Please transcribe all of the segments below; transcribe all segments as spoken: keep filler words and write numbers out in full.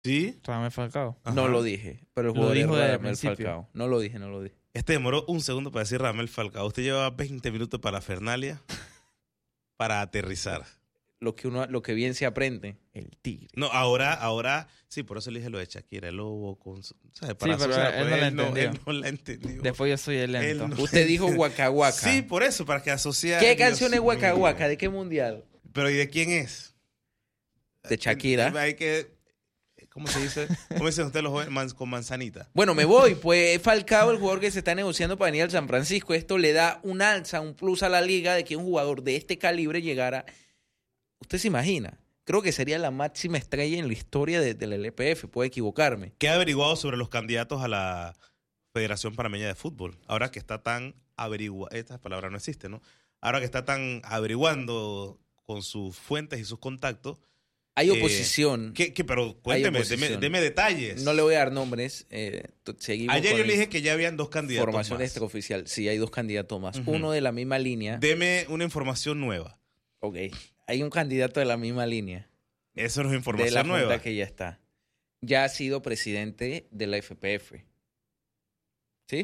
¿Sí? Radamel Falcao. Ajá. No lo dije, pero el Lo jugador dijo es desde el Radamel principio. Falcao. No lo dije, no lo dije. Este demoró un segundo para decir Radamel Falcao. Usted lleva veinte minutos para Fernalia para aterrizar. Lo que uno, lo que bien se aprende. El tigre. No, ahora, ahora, sí, por eso le dije lo de Shakira, el lobo, con, su- ¿sabes? Para pero asociar, él pues, no la él no, entendió. él no la entendió. Después yo soy el lento. Él no- Usted dijo Waka Waka. Sí, por eso, para que asociara. ¿Qué Dios canción es Waka mío. Waka? ¿De qué mundial? Pero ¿y de quién es? De Shakira. Hay que, ¿cómo se dice? ¿Cómo dicen ustedes los jóvenes? Man- con manzanita. Bueno, me voy. Pues Falcao, el jugador que se está negociando para venir al San Francisco. Esto le da un alza, un plus a la liga de que un jugador de este calibre llegara. ¿Usted se imagina? Creo que sería la máxima estrella en la historia de, del L P F. Puedo equivocarme. ¿Qué ha averiguado sobre los candidatos a la Federación Panameña de Fútbol? Ahora que está tan averigua, esta palabra no existe, ¿no? Ahora que está tan averiguando con sus fuentes y sus contactos. Hay Eh, oposición. ¿Qué, qué? Pero cuénteme, oposición. deme, deme detalles. No le voy a dar nombres. Eh, t- seguimos Ayer con yo le dije que ya habían dos candidatos información más. extraoficial. Sí, hay dos candidatos más. Ujú. Uno de la misma línea. Deme una información nueva. Ok. Hay un candidato de la misma línea. Eso no es De la información nueva. junta que ya está. Ya ha sido presidente de la F P F. ¿Sí?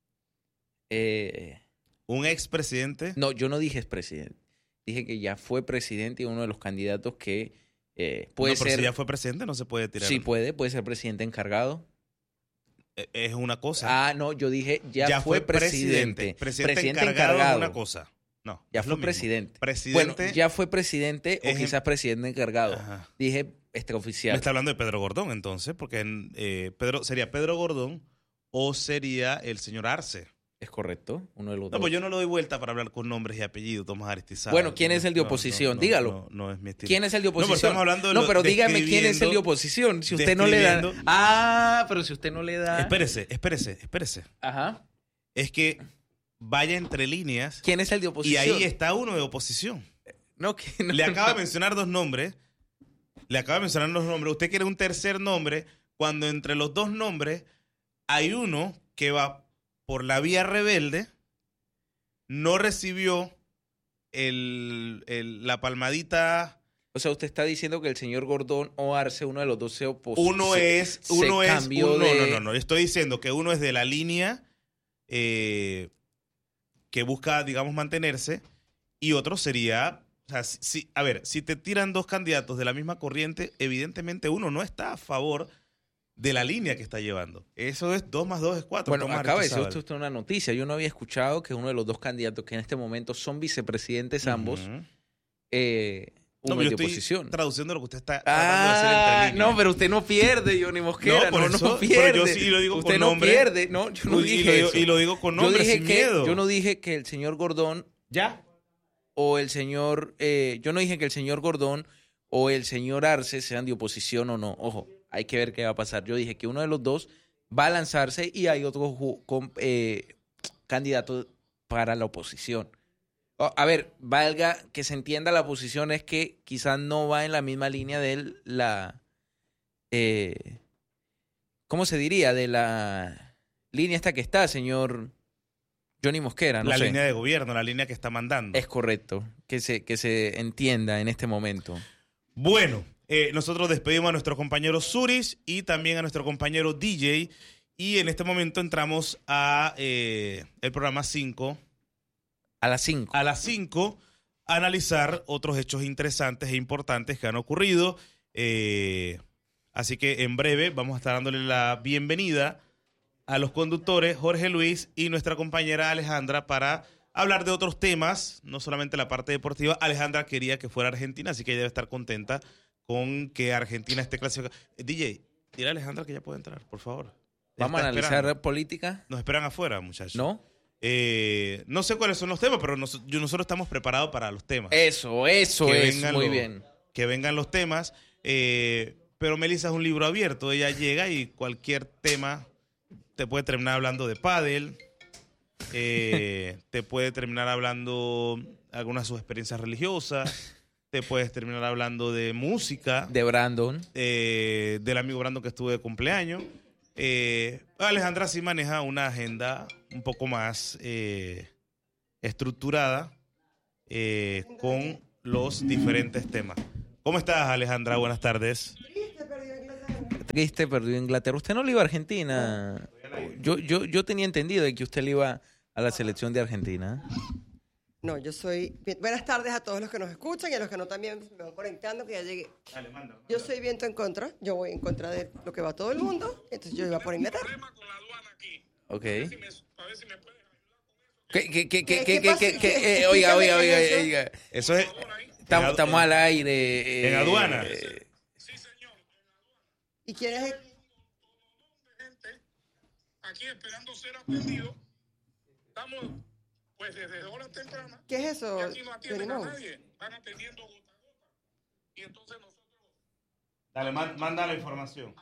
Eh, Un expresidente. no, yo no dije expresidente. Dije que ya fue presidente y uno de los candidatos que eh, puede no, pero ser... si ya fue presidente no se puede tirar. Sí, puede. Puede ser presidente encargado. Eh, Es una cosa. Ah, no, yo dije ya, fue, presidente. Presidente, encargado, es una cosa. No. Ya es fue lo mismo. presidente. Presidente. Bueno, ya fue presidente o es- quizás presidente encargado. Ajá. Dije Me extraoficial. está hablando de Pedro Gordón, entonces, porque eh, Pedro sería Pedro Gordón o sería el señor Arce. Es correcto, uno de los No, dos. pues yo no le doy vuelta para hablar con nombres y apellidos, Tomás Aristizábal. Bueno, ¿quién es el de No, no, oposición? no, Dígalo. No, no es mi estilo. ¿Quién es el de No, pero oposición? estamos hablando de No, lo- pero dígame quién es el de describiendo- oposición. Si usted no le da. describiendo- Ah, pero si usted no le da. Espérese, espérese, espérese. Ajá. Es que vaya entre líneas ¿Quién es el de y oposición? ahí está uno de oposición. No, que no, Le acaba de no. mencionar dos nombres. Le acaba de mencionar dos nombres. Usted quiere un tercer nombre cuando entre los dos nombres hay uno que va por la vía rebelde, no recibió el, el- la palmadita. O sea, usted está diciendo que el señor Gordón o Arce, uno de los dos se opuso. Uno se- es, se uno es, cambió uno- de- no, no, no, no. Estoy diciendo que uno es de la línea eh, que busca, digamos, mantenerse y otro sería, o sea, si, si- a ver, si te tiran dos candidatos de la misma corriente, evidentemente uno no está a favor de la línea que está llevando. Eso es dos más dos es cuatro. Bueno, Tomás acaba de decir Aristizábal. usted una noticia. Yo no había escuchado que uno de los dos candidatos que en este momento son vicepresidentes ambos, Ujú. eh, No, uno pero es yo de estoy oposición. traduciendo lo que usted está tratando de hacer Ah, entre líneas. no, pero usted no pierde, Johnny Mosquera. No, por No, no, eso, pierde. pero yo sí lo digo usted con no nombre. pierde. No, yo no Y- y dije lo digo- eso. y lo digo con yo nombre, dije sin que, miedo. Yo no dije que el señor Gordón ¿Ya? o el señor... eh, yo no dije que el señor Gordón o el señor Arce sean de oposición o no. Ojo, hay que ver qué va a pasar. Yo dije que uno de los dos va a lanzarse y hay otro ju- com- eh, candidato para la oposición. O- A ver, valga que se entienda la posición, es que quizás no va en la misma línea de la... eh, ¿cómo se diría? De la línea esta que está, señor Johnny Mosquera. No la sé. línea de gobierno, la línea que está mandando. Es correcto, que se, que se entienda en este momento. Bueno, eh, nosotros despedimos a nuestro compañero Suris y también a nuestro compañero D J. Y en este momento entramos a eh, el programa cinco. A las cinco. A las cinco, a analizar otros hechos interesantes e importantes que han ocurrido. Eh, así que en breve vamos a estar dándole la bienvenida a los conductores Jorge Luis y nuestra compañera Alejandra para hablar de otros temas, no solamente la parte deportiva. Alejandra quería que fuera Argentina, así que ella debe estar contenta con que Argentina esté clasificada. Eh, D J, dile a Alejandra que ya puede entrar, por favor. Ella Vamos a está analizar esperando. política, Nos esperan afuera, muchachos. ¿no? Eh, no sé cuáles son los temas, pero nos- yo- nosotros estamos preparados para los temas. Eso, eso Que es, vengan muy los- bien. Que vengan los temas. eh, pero Melissa es un libro abierto. Ella llega y cualquier tema te puede terminar hablando de pádel. eh, te puede terminar hablando algunas de sus experiencias religiosas. Te puedes terminar hablando de música. De Brandon. eh, del amigo Brandon que estuvo de cumpleaños. Eh, Alejandra sí maneja una agenda un poco más eh, estructurada eh, con los diferentes temas. ¿Cómo estás, Alejandra? Buenas tardes. triste, perdió Inglaterra. ¿Usted no le iba a Argentina? Yo, yo, yo tenía entendido de que usted le iba a la selección de Argentina. No, yo soy... Buenas tardes a todos los que nos escuchan y a los que no también me van conectando, que ya llegué. Dale, manda, manda. Yo soy viento en contra. Yo voy en contra de lo que va todo el mundo. Entonces yo iba por Inglaterra. Ok. A ver si me puedes ayudar con eso. ¿Qué, qué, qué, qué, ¿Qué- qué, qué qué, pasa? qué, qué? ¿Qué- Eh, Oiga, oiga, explícame oiga, qué es eso? oiga. Eso es... Estamos, en estamos adu- al aire. eh, ¿En aduana? eh, Sí, señor. ¿Y quién es el...? Gente aquí esperando ser atendido. Estamos, pues, desde horas tempranas. ¿Qué es eso? Y aquí no atienden a Benimón? nadie. Están atendiendo gota a gota. Y entonces nosotros... Dale, man- manda la información.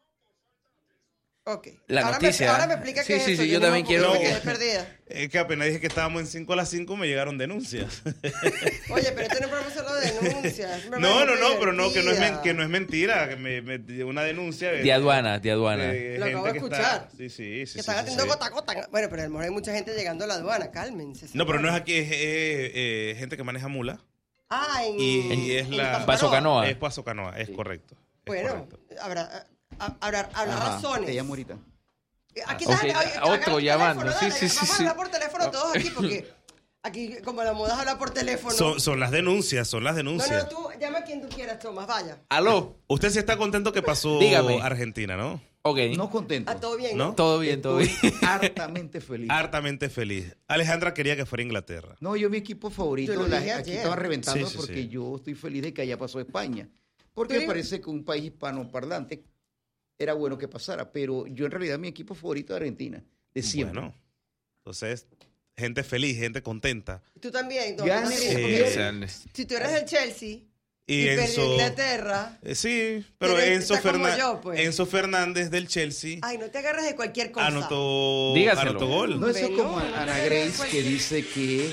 Ok. La ahora noticia. Me, ahora me explica Sí, qué sí, es eso. sí, yo no también me- quiero- porque me quedé perdida. Es que apenas dije que estábamos en cinco a las cinco, me llegaron denuncias. Oye, pero esto no es programa solo de denuncias. No, no, no, pero no, que no es, men- que no es mentira, que me, me- una denuncia de, De aduana, de aduana. de Lo gente acabo de que escuchar. está- sí, sí, sí. Que sí, están sí, haciendo sí. gota a gota. Bueno, pero a lo mejor hay mucha gente llegando a la aduana. Cálmense. No, pero no es señores. aquí, es eh, eh, gente que maneja mula. Ah, en... Y, y es en la... Paso Canoa. Es Paso Canoa, es correcto. es Bueno, correcto. habrá, ha- habrá, habrá Ajá, razones. Te llamo ahorita. Aquí Ok, está, oye, otro agarra el llamando. teléfono, Sí, dale, sí, sí, Vamos sí. a hablar por teléfono todos aquí porque aquí, como la moda es hablar por teléfono. Son, son las denuncias, son las no, denuncias. no, tú llama a quien tú quieras, Tomás, vaya. Aló. Usted sí está contento que pasó Dígame. Argentina, ¿no? Ok. No contento. Ah, todo bien, ¿No? ¿no? Todo bien, todo bien. Estoy hartamente feliz. Hartamente feliz. Alejandra quería que fuera Inglaterra. No, yo mi equipo Yo favorito, lo la- dije aquí ayer. estaban reventando Sí, sí, porque sí. yo estoy feliz de que haya pasado España. Porque Tú me eres- parece que un país hispanoparlante era bueno que pasara. Pero yo en realidad mi equipo favorito es Argentina, de siempre. Bueno, entonces, gente feliz, gente contenta. Tú también, ¿no? Gane Sí, o porque pierda. si tú eres del Chelsea y, Y perdió Enzo... Inglaterra, Eh, sí, pero Tienes- Enzo, está como Fernan- yo, pues. Enzo Fernández del Chelsea ay, no te agarres de cualquier cosa. anotó, Dígaselo. anotó gol. No, eso es Bueno, como no Ana te Grace hagas que dice que,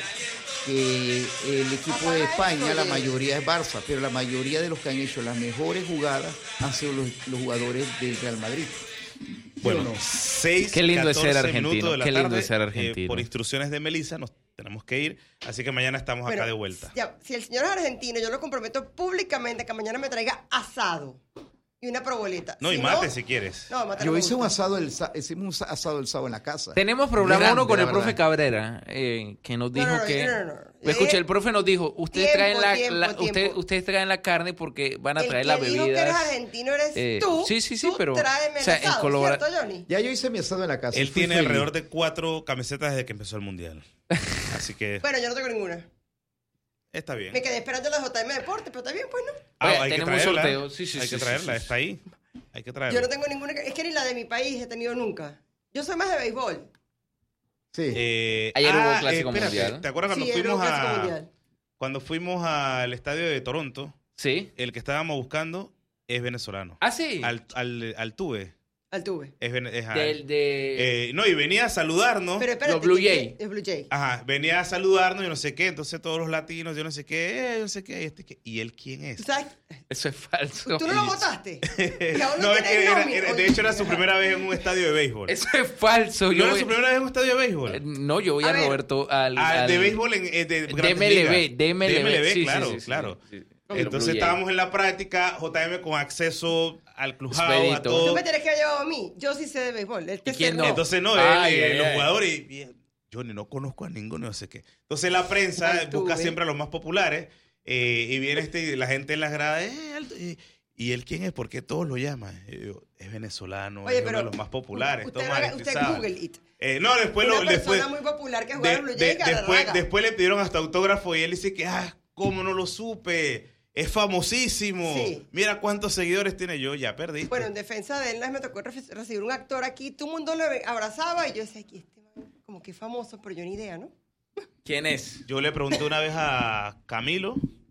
que el equipo de España, la mayoría es Barça, pero la mayoría de los que han hecho las mejores jugadas han sido los, los jugadores del Real Madrid. ¿Sí Bueno, o no? seis, Qué lindo es ser catorce argentino, minutos de la qué lindo tarde, es ser eh, argentino. por instrucciones de Melissa nos tenemos que ir, así que mañana estamos Bueno, acá de vuelta. ya, si el señor es argentino, yo lo comprometo públicamente que mañana me traiga asado y una proboleta. No, y Si mate si quieres. No, mate no Yo me hice un gusta. asado el, sa- hicimos un asado el sábado en la casa. Tenemos programa Grande, uno con la el profe verdad. Cabrera, eh, que nos No, dijo no, no, que... no, no, no. Escuche, Eh, el profe nos dijo, ustedes tiempo, traen la, tiempo, la- usted- tiempo. ustedes traen la carne porque van a El traer que las dijo que eres bebidas. argentino eres eh, tú. sí, sí, sí, Tú pero... tráeme o sea, el en asado, colabora- ¿cierto, Johnny? Ya yo hice mi asado en la casa. Él fui tiene feliz. alrededor de cuatro camisetas desde que empezó el Mundial. Así que Bueno, yo no tengo ninguna. está bien. Me quedé esperando la J M Deportes, pero está bien, pues no. Ah, Oye, hay que tenemos un traerla. sorteo. Sí, sí, Hay sí, que sí, traerla, sí, sí. está ahí. Hay que Yo traerla. no tengo ninguna. Es que ni la de mi país he tenido nunca. Yo soy más de béisbol. Sí. Eh, Ayer hubo ah, Clásico espérate, Mundial. ¿te acuerdas cuando Sí, el fuimos Clásico a Mundial. cuando fuimos al estadio de Toronto? Sí. El que estábamos buscando es venezolano. Ah, sí. Al, al, Altuve. Altuve. Es, vene- es- Del, de... eh, no, y venía a saludarnos. Pero espérate. Los Blue que- Jay. que- Es Blue Jay. Ajá, venía a saludarnos y no sé qué. Entonces todos los latinos, yo no sé qué, eh, yo no sé qué. Y, este, que- ¿y él quién es? ¿Tú sabes? Eso es falso. ¿Tú no lo votaste? Y aún No, es tienes que era- nómina. era- de hecho era su primera vez en un estadio de béisbol. Eso es falso. ¿No Yo era voy- su primera vez en un estadio de béisbol? Eh, No, yo voy a, A ver. Roberto al... Ah, al- de béisbol en, eh, de, de Grandes M L B, Ligas. de M L B. De M L B, sí, sí, claro, sí, sí, claro. sí, sí. Entonces Blue Jay. estábamos en la práctica, J M con acceso al clubhouse, a Expedito. Tú todo. me tienes que haber llevado a mí. Yo sí sé de béisbol. Este ¿Y quién ser no? Entonces no, Ay, él, eh, ay, los ay. jugadores, y, y- yo ni no conozco a ninguno, no sé qué. Entonces la prensa Altuve. busca siempre a los más populares eh, y viene este, y la gente en las gradas, eh, Altu- y, ¿y él quién es? ¿Por qué todos lo llaman? Y yo, es venezolano, Oye, es pero uno de los más populares. Usted, toma, haga- usted usted sabe. Google it. Eh, no, después Una lo persona después, muy popular que de- juega en Blue de- Jay, después, Galarraga. después le pidieron hasta autógrafo y él dice que, ah, ¿cómo no lo supe? Es famosísimo. Sí. Mira cuántos seguidores tiene yo, ya perdí. Bueno, en defensa de él, me tocó ref- recibir un actor aquí. Todo el mundo lo abrazaba y yo decía, aquí este man, como que famoso, pero yo ni idea, ¿no? ¿Quién es? Yo le pregunté una vez a Camilo.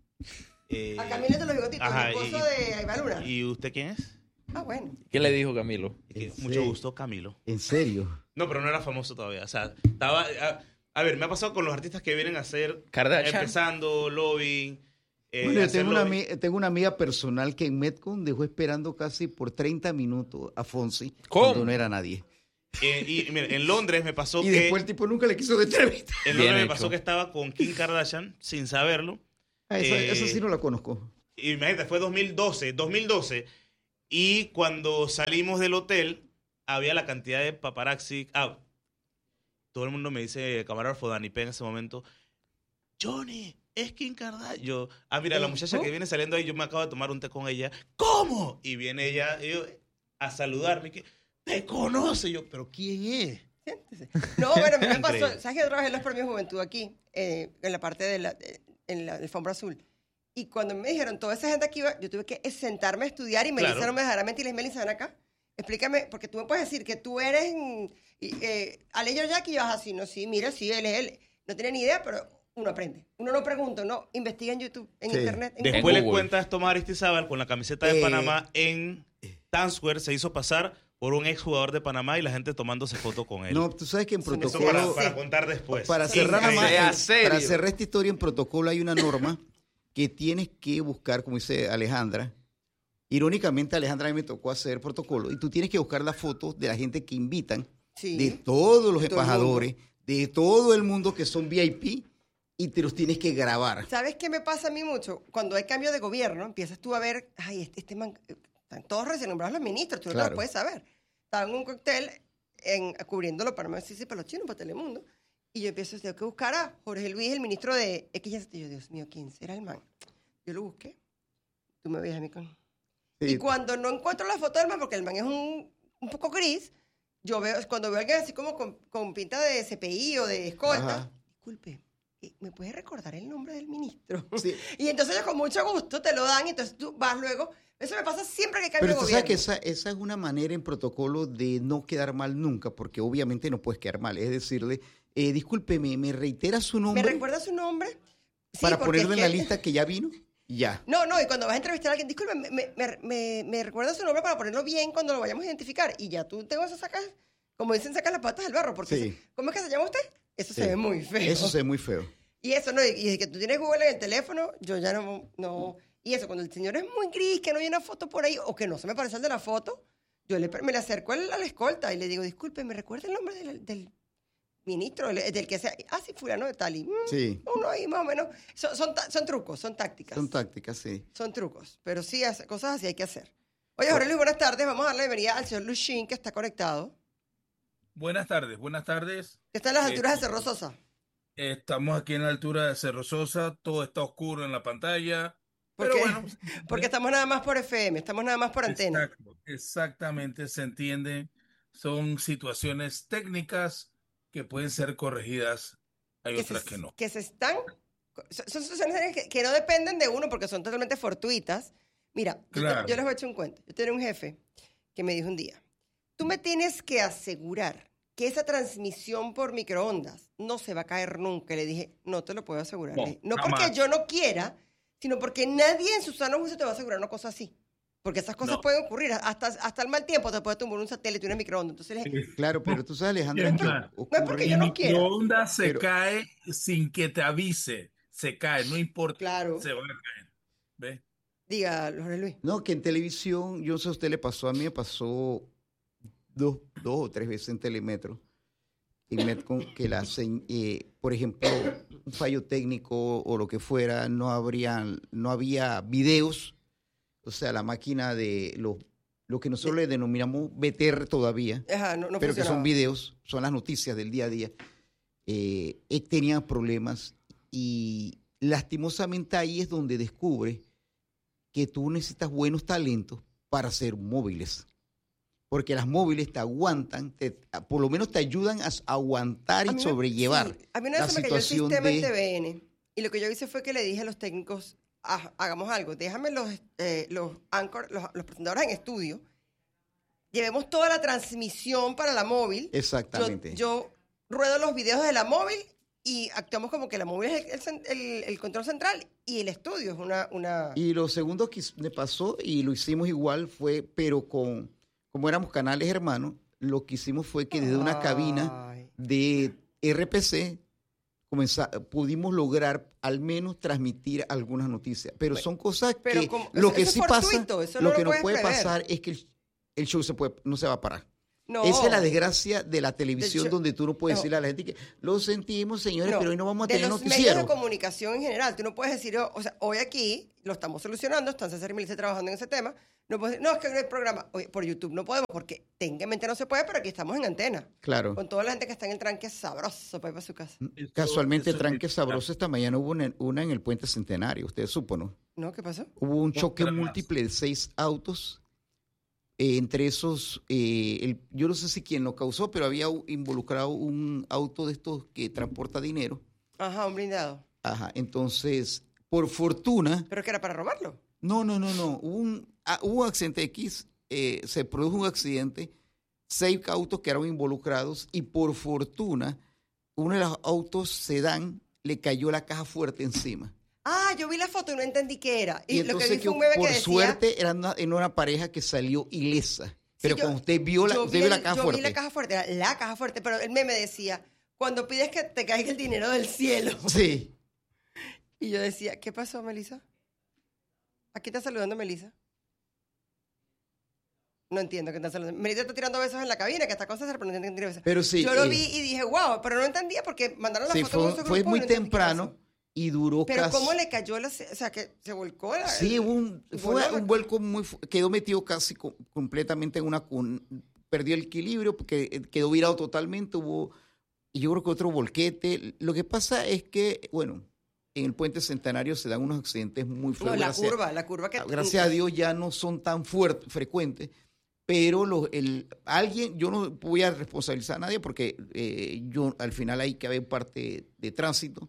eh, A Camilo de los bigotitos, ajá, el esposo y- de Aiba Luna. ¿Y usted quién es? Ah, bueno. ¿Qué le dijo Camilo? Y que, ¿En mucho serio? gusto, Camilo. ¿En serio? No, pero no era famoso todavía. O sea, estaba. A, a ver, me ha pasado con los artistas que vienen a hacer. Kardashian. Empezando, lobbying. eh, Bueno, yo hacer tengo una, lobbying. ami- tengo una amiga personal que en Metcon dejó esperando casi por treinta minutos a Fonsi ¿Cómo? cuando no era nadie. Eh, y mira, en Londres me pasó Y que. después el tipo nunca le quiso de entrevista. En Bien Londres me hecho. pasó que estaba con Kim Kardashian sin saberlo. Ah, esa, Eh, esa sí no la conozco. Imagínate, fue dos mil doce. dos mil doce. Y cuando salimos del hotel, había la cantidad de paparazzi. Ah, todo el mundo me dice, camarógrafo Dani P en ese momento, Johnny, es Kim Kardashian. Yo, ah, mira, la muchacha que viene saliendo ahí, yo me acabo de tomar un té con ella. ¿Cómo? Y viene ella y yo, a saludarme, que te conoce. Yo, ¿pero quién es? Siéntese. No, bueno, me pasó. Increíble. ¿Sabes que yo trabajé en los premios Juventud aquí? Eh, en la parte de la, de- en la alfombra azul. Y cuando me dijeron, toda esa gente aquí iba, yo tuve que sentarme a estudiar y Melissa Claro. no me dejará mentir. Y Melissa, ven acá. Explícame, porque tú me puedes decir que tú eres mm, y, eh, Ale Yorjaki y yo, así, no, sí, mira, sí, él es él. No tenía ni idea, pero uno aprende. Uno no pregunta, uno investiga en YouTube, en Sí. Internet. En Después le Google. cuenta esto a Aristizábal con la camiseta de Eh, Panamá en Times Square. Se hizo pasar por un exjugador de Panamá y la gente tomándose foto con él. No, tú sabes que en Eso no Eso se protocolo... para, para contar después. Para Sí, cerrar, nada más, sea eh, serio. para cerrar esta historia en protocolo hay una norma que tienes que buscar, como dice Alejandra. Irónicamente, Alejandra, a mí me tocó hacer protocolo y tú tienes que buscar las fotos de la gente que invitan, Sí. de todos los De todo el embajadores, de todo el mundo que son V I P y te los tienes que grabar. ¿Sabes qué me pasa a mí mucho? Cuando hay cambio de gobierno, empiezas tú a ver, ay, este, este man, están todos recién nombrados los ministros, tú no Claro. lo puedes saber. Estaba en un cóctel en, cubriéndolo para no decir para los chinos, para Telemundo, y yo empiezo, tengo que buscar a Jorge Luis, el ministro de X, y yo, Dios mío, ¿quién será el man? Yo lo busqué, tú me veías a mí con... Sí. Y cuando no encuentro la foto del man, porque el man es un, un poco gris, yo veo, cuando veo a alguien así como con, con pinta de C P I o de escolta, Ajá. disculpe, eh, ¿me puedes recordar el nombre del ministro? Sí. Y entonces ellos con mucho gusto te lo dan y entonces tú vas luego. Eso me pasa siempre que cambio Pero de tú sabes gobierno. que esa, esa es una manera en protocolo de no quedar mal nunca, porque obviamente no puedes quedar mal. Es decirle, eh, discúlpeme, ¿me reitera su ¿Me nombre recuerda su nombre? Sí, para porque ponerlo es en la que- lista que ya vino? Ya. No, no, y cuando vas a entrevistar a alguien, disculpe, me, me, me, me- me recuerda su nombre para ponerlo bien cuando lo vayamos a identificar. Y ya tú tengo eso sacas, como dicen, sacas las patas del barro. Porque Sí. se- ¿cómo es que se llama usted? Eso Sí. se ve muy feo. Eso se ve muy feo. Y eso, ¿no? Y, y de que tú tienes Google en el teléfono, yo ya no, no... Y eso, cuando el señor es muy gris, que no hay una foto por ahí, o que no se me parece el de la foto, yo le, me le acerco al- a la escolta y le digo, disculpe, ¿me recuerda el nombre del, del ministro? Del, del que sea... Ah, sí, fulano de tal. Y, mm, Sí. uno ahí más o menos... Son, son, ta- son trucos, son tácticas. Son tácticas, sí. Son trucos, pero sí, hace- cosas así hay que hacer. Oye, Jorge Luis, buenas tardes. Vamos a darle la bienvenida al señor Luchín, que está conectado. Buenas tardes, buenas tardes. Que está en las Eh, alturas de Cerro Sosa. Estamos aquí en la altura de Cerro Sosa, todo está oscuro en la pantalla. ¿Por Pero qué? bueno, Porque estamos nada más por F M, estamos nada más por antena. exacto, exactamente, se entiende. Son situaciones técnicas que pueden ser corregidas. Hay que otras se, que no. que se están... Son son situaciones que, que no dependen de uno porque son totalmente fortuitas. Mira, yo te- Claro. yo, les voy a echar un cuento. Yo tenía un jefe que me dijo un día, tú me tienes que asegurar que esa transmisión por microondas no se va a caer nunca. Y le dije, no te lo puedo asegurar. No, Le dije, no jamás. porque yo no quiera, sino porque nadie en su sano juicio te va a asegurar una cosa así. Porque esas cosas No. pueden ocurrir. Hasta, hasta el mal tiempo te puede tumbar un satélite y una microondas. Entonces le dije, Claro, pero tú sabes, Alejandra, Bien, que claro. No es porque ocurre- yo no El quiera. microondas se Pero- cae sin que te avise. Se cae, no importa. claro, Se va a caer. ¿Ves? diga, Jorge Luis. No, que en televisión, yo no sé si a usted le pasó, a mí me pasó dos, dos o tres veces en Telemetro, en Metcon, que la, señ- eh, por ejemplo, un fallo técnico o lo que fuera, no, habrían, no había videos, o sea, la máquina de los, lo que nosotros le denominamos B T R todavía, Ajá, no, no pero que son funcionaba. videos, son las noticias del día a día, eh, eh, tenían problemas y lastimosamente ahí es donde descubre que tú necesitas buenos talentos para hacer móviles. Porque las móviles te aguantan, te- por lo menos te ayudan a s- aguantar A y mí me- sobrellevar sí, a mí una la vez se me cayó el situación sistema en de... T V N y lo que yo hice fue que le dije a los técnicos, "Ah, hagamos algo, déjame los, eh, los, anchor, los, los presentadores en estudio, llevemos toda la transmisión para la móvil, yo, Exactamente. yo ruedo los videos de la móvil y actuamos como que la móvil es el, el cen- el- el control central y el estudio es una... una... Y lo segundo que me pasó, y lo hicimos igual, fue, pero con, como éramos canales hermanos, lo que hicimos fue que desde una cabina Ay. de R P C comenzá- pudimos lograr al menos transmitir algunas noticias. Pero Bueno, son cosas pero que como- lo eso- que eso sí es pasa, fortuito, eso lo no lo que no puedes puede prever. pasar es que el, el show se puede, no se va a parar. No. Esa es la desgracia de la televisión, De hecho, donde tú no puedes no. decirle a la gente que lo sentimos, señores, No, pero hoy no vamos a de tener los medios noticiero. de comunicación en general, tú no puedes decir, oh, o sea, hoy aquí lo estamos solucionando, están César y Melissa trabajando en ese tema, no puedes decir, no, es que no hay programa, oye, por YouTube no podemos, porque técnicamente no se puede, pero aquí estamos en antena, Claro. con toda la gente que está en el tranque sabroso para ir para su casa. Eso- Casualmente, eso es tranque mi- sabroso, esta mañana hubo una, una en el Puente Centenario, usted supo, ¿no? ¿No? ¿Qué pasó? Hubo un Dos choque tras. múltiple de seis autos. Eh, entre esos, eh, el- yo no sé si quién lo causó, pero había u- involucrado un auto de estos que transporta dinero. Ajá, un blindado. Ajá, entonces, por fortuna, ¿Pero que era para robarlo? no, no, no, no, hubo un, ah, hubo un accidente X, eh, se produjo un accidente, seis autos quedaron involucrados y por fortuna, uno de los autos sedán le cayó la caja fuerte encima. Ah, yo vi la foto y no entendí qué era. Y, Y lo que entonces, vi que, fue un bebé por que decía... suerte, era una, era una pareja que salió ilesa. Pero yo- cuando usted vio la, yo usted vi vio la el- caja yo fuerte. vi la caja fuerte, era la caja fuerte, pero el meme decía, cuando pides que te caiga el dinero del cielo. Sí. Y yo decía, ¿qué pasó, Melissa? Aquí está saludando Melissa. No entiendo qué está saludando. Melissa está tirando besos en la cabina, que está con César, pero no entiendo que tira besos. Pero sí, yo lo eh, vi y dije, wow, pero no entendía porque mandaron la Sí, foto en fue, su fue grupo y muy no entendí qué temprano pasó. y duró Pero casi. ¿cómo le cayó la... O sea, que se volcó la... Sí, hubo un, fue voló. un vuelco muy. fu- Quedó metido casi co- completamente en una. cun- Perdió el equilibrio porque eh, quedó virado totalmente. Hubo. Y yo creo que otro volquete. Lo que pasa es que, bueno, en el Puente Centenario se dan unos accidentes muy No, fuertes. la gracias- curva, la curva que... Gracias a Dios ya no son tan fuertes, frecuentes, pero los, el, alguien, yo no voy a responsabilizar a nadie porque eh, yo al final hay que haber parte de tránsito,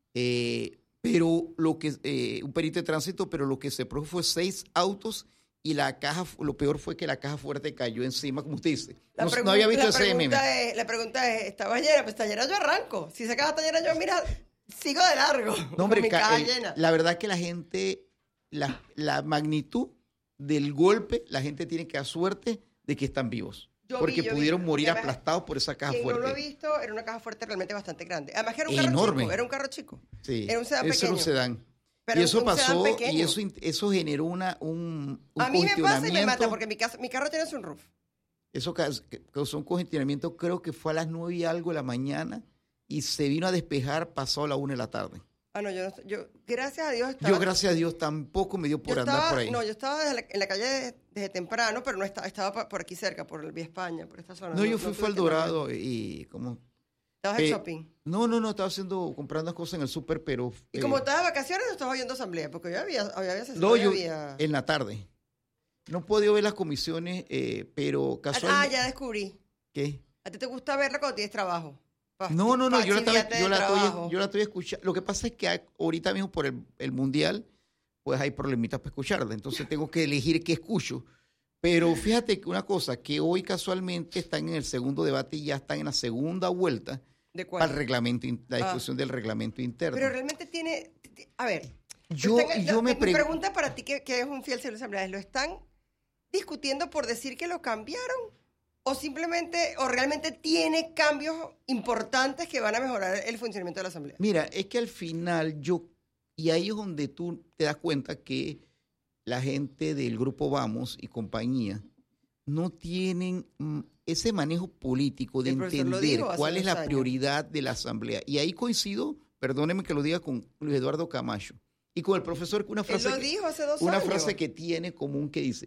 eh, pero lo que, eh, un perito de tránsito, pero lo que se produjo fue seis autos y la caja, lo peor fue que la caja fuerte cayó encima, como usted dice. La No, no pregunta- había visto la ese meme. pregunta es, la pregunta es, ¿estaba llena? Pues está llena, yo arranco. Si se acaba está llena, yo, mira, sigo de largo. No, hombre, con mi ca- caja el- llena. la verdad que la gente, la, la magnitud del golpe, la gente tiene que dar suerte de que están vivos. Yo vi, porque yo vi. pudieron morir Además, aplastados por esa caja Quien fuerte. no lo ha visto, era una caja fuerte realmente bastante grande. Además que era un carro Enorme. chico, era un carro chico. Sí, era un sedán eso era un pequeño. sedán. Pero y un- eso un sedán pasó pequeño. y eso, in- eso generó una, un, un A mí me pasa y me mata congestionamiento. porque mi, casa, mi carro tiene sunroof. Eso ca- causó un congestionamiento, creo que fue a las nueve y algo de la mañana y se vino a despejar pasado la una de la tarde. Ah, no, yo, no- yo gracias a Dios estaba... Yo, gracias a Dios, tampoco me dio yo por andar estaba- por ahí. No, yo estaba desde la- en la calle desde, desde temprano, pero no estaba, estaba pa- por aquí cerca, por el Vía España, por esta zona. No, yo fui, tuve fue al tiempo. Dorado y como... Estabas en eh, shopping. No, no, no, estaba haciendo, comprando cosas en el súper, pero... Y eh, como estabas de vacaciones, no estabas oyendo asamblea, porque yo había, había, había, no, yo había- en la tarde. No he podido ver las comisiones, eh, pero Ah, casualmente... ya descubrí. ¿Qué? ¿A ti te gusta verla cuando tienes trabajo? Pa- No, no, no, pa yo la, estaba, chiviarte yo, de la trabajo. estoy, yo la estoy escuchando. Lo que pasa es que hay- ahorita mismo por el, el Mundial, pues hay problemitas para escucharla. Entonces tengo que elegir qué escucho. Pero fíjate que una cosa, que hoy casualmente están en el segundo debate y ya están en la segunda vuelta ¿De cuál? para el reglamento, in- la Ah. discusión del reglamento interno. Pero realmente tiene... t- t- A ver. yo, están- yo lo- me Mi pregunto... pregunta para ti, que, que es un fiel servicio de asamblea, ¿lo están discutiendo por decir que lo cambiaron? ¿O simplemente, o realmente tiene cambios importantes que van a mejorar el funcionamiento de la asamblea? Mira, es que al final yo, y ahí es donde tú te das cuenta que la gente del grupo Vamos y compañía no tienen mm, ese manejo político de El profesor lo entender dijo hace cuál es dos la años. prioridad de la asamblea. Y ahí coincido, perdóneme que lo diga, con Luis Eduardo Camacho y con el profesor, una Él frase, lo que, dijo hace dos una años. frase que tiene común que dice,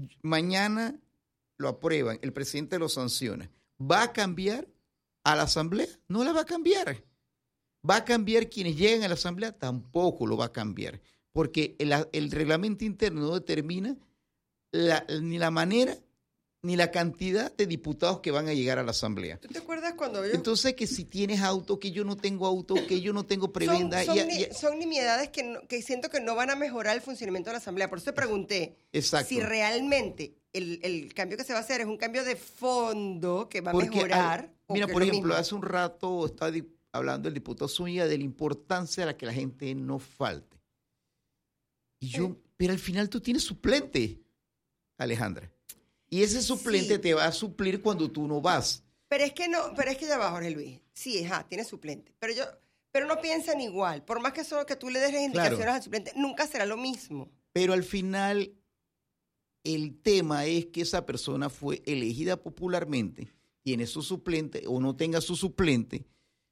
mañana lo aprueban, el presidente lo sanciona. ¿Va a cambiar a la asamblea? No la va a cambiar. ¿Va a cambiar quienes lleguen a la asamblea? Tampoco lo va a cambiar. Porque el, el reglamento interno no determina la- ni la manera ni la cantidad de diputados que van a llegar a la asamblea. ¿Tú te acuerdas cuando yo... Entonces, que si tienes auto, que yo no tengo auto, que yo no tengo son, prebenda. son, y- ni- y- son nimiedades que, no- que siento que no van a mejorar el funcionamiento de la asamblea. Por eso te pregunté exacto. si realmente el, el cambio que se va a hacer es un cambio de fondo que va a Porque mejorar. al- o mira, que por es lo ejemplo, mismo. hace un rato estaba di- hablando el diputado Zúñiga de la importancia de la que la gente no falte. Y yo, pero al final tú tienes suplente, Alejandra. Y ese suplente Sí. te va a suplir cuando tú no vas. Pero es que no, pero es que ya va, Jorge Luis. Sí, ajá, tiene suplente. Pero yo, pero no piensan igual. Por más que solo que tú le des las indicaciones Claro. al suplente, nunca será lo mismo. Pero al final, el tema es que esa persona fue elegida popularmente, tiene su suplente o no tenga su suplente,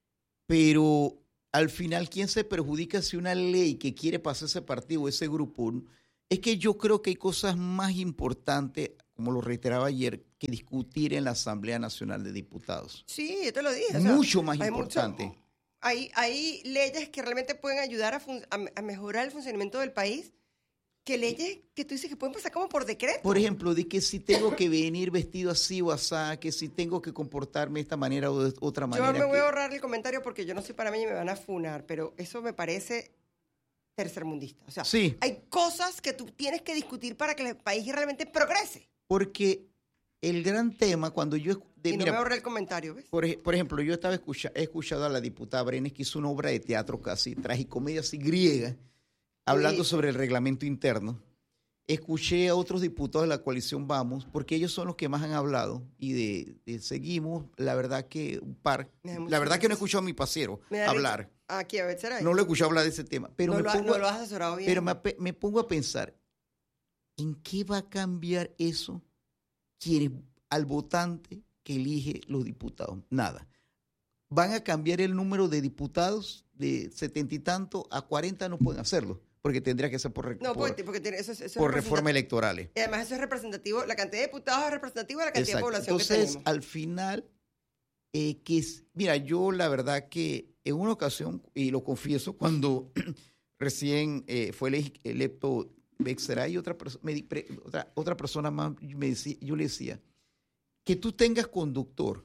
pero al final, ¿quién se perjudica si una ley que quiere pasar ese partido o ese grupo? Es que yo creo que hay cosas más importantes, como lo reiteraba ayer, que discutir en la Asamblea Nacional de Diputados. Sí, yo te lo dije. o sea, Mucho más hay importante. mucho- hay, hay leyes que realmente pueden ayudar a, fun- a, a mejorar el funcionamiento del país, que leyes que tú dices que pueden pasar como por decreto. Por ejemplo, de que si tengo que venir vestido así o asá, que si tengo que comportarme de esta manera o de otra manera. Yo me voy que- a ahorrar el comentario porque yo no soy panameña y me van a funar, pero eso me parece tercermundista. O sea, Sí. hay cosas que tú tienes que discutir para que el país realmente progrese. Porque el gran tema, cuando yo... de- y no mira, me ahorré el comentario, ¿ves? por, ej- por ejemplo, yo estaba escucha, he escuchado a la diputada Brenes, que hizo una obra de teatro casi, tragicomedia así griega, hablando Sí. sobre el reglamento interno. Escuché a otros diputados de la coalición Vamos, porque ellos son los que más han hablado, y de, de seguimos, la verdad que un par, Me da mucha la verdad que no he risa. escuchado a mi pasero Me da hablar, risa. Aquí, a ver, será. no lo he escuchado hablar de ese tema, pero, no, me, lo, ha- pongo, no lo has asesorado bien. pero me, ape- me pongo a pensar, ¿en qué va a cambiar eso quienes, al votante que elige los diputados? Nada. Van a cambiar el número de diputados de setenta y tanto a cuarenta, no pueden hacerlo, porque tendría que ser por, re- No, por, porque, porque tiene, eso, es- eso es por representativo. reformas electorales. Y además eso es representativo, la cantidad de diputados es representativa de la cantidad Exacto. de población Entonces, que tenemos. al final, eh, que es, mira, yo la verdad que en una ocasión, y lo confieso, cuando recién eh, fue ele- electo Bexeray, otra, perso- me di- pre- otra, otra persona más, me decía, yo le decía, que tú tengas conductor,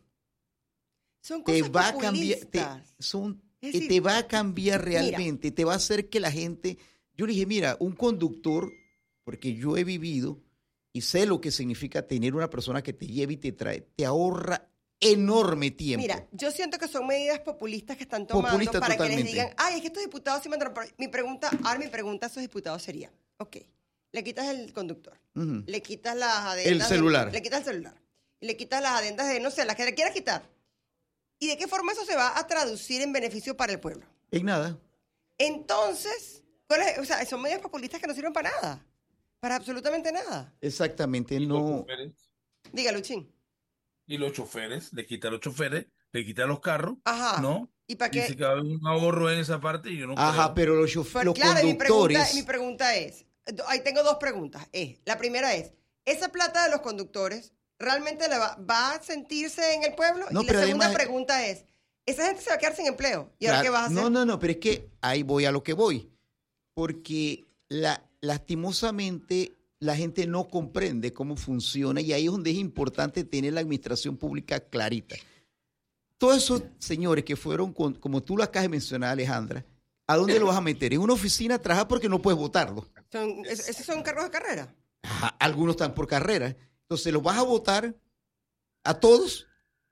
Son te cosas va a cambiar, te, populistas. son, Es eh, decir, te va a cambiar mira. realmente, te va a hacer que la gente, yo le dije, mira, un conductor, porque yo he vivido y sé lo que significa tener una persona que te lleve y te trae, te ahorra enorme tiempo. Mira, yo siento que son medidas populistas que están tomando Populista para que totalmente. les digan, ay, es que estos diputados sí mandaron. Pero mi pregunta, ahora mi pregunta a esos diputados sería, ok, le quitas el conductor, Ujú. le quitas las adendas. de- celular. le quitas el celular. Y le quitas las adendas de, no sé, las que le quieras quitar. ¿Y de qué forma eso se va a traducir en beneficio para el pueblo? En nada. Entonces, ¿cuál es? O sea, son medidas populistas que no sirven para nada. Para absolutamente nada. Exactamente, Y los no. choferes, Diga, Luchín. y los choferes, le quita a los choferes, le quita a los carros, Ajá. ¿no? ¿Y para qué? Dice que va a haber un ahorro en esa parte y yo no Ajá, creo. pero los, chof- Pero los claro, y mi pregunta, conductores. mi pregunta es, ahí tengo dos preguntas. Es, la primera es, ¿esa plata de los conductores realmente la va, va a sentirse en el pueblo? No, y la pero segunda además- pregunta es, ¿esa gente se va a quedar sin empleo? ¿Y ahora Claro, qué vas a hacer? No, no, no, pero es que ahí voy a lo que voy. Porque la, lastimosamente la gente no comprende cómo funciona y ahí es donde es importante tener la administración pública clarita. Todos esos señores que fueron, con, como tú lo acabas de mencionar, Alejandra, ¿a dónde lo vas a meter? En una oficina a trabajar porque no puedes votarlo. Son- es- ¿Esos son cargos de carrera? Ajá, algunos están por carrera. Entonces, ¿los vas a votar a todos?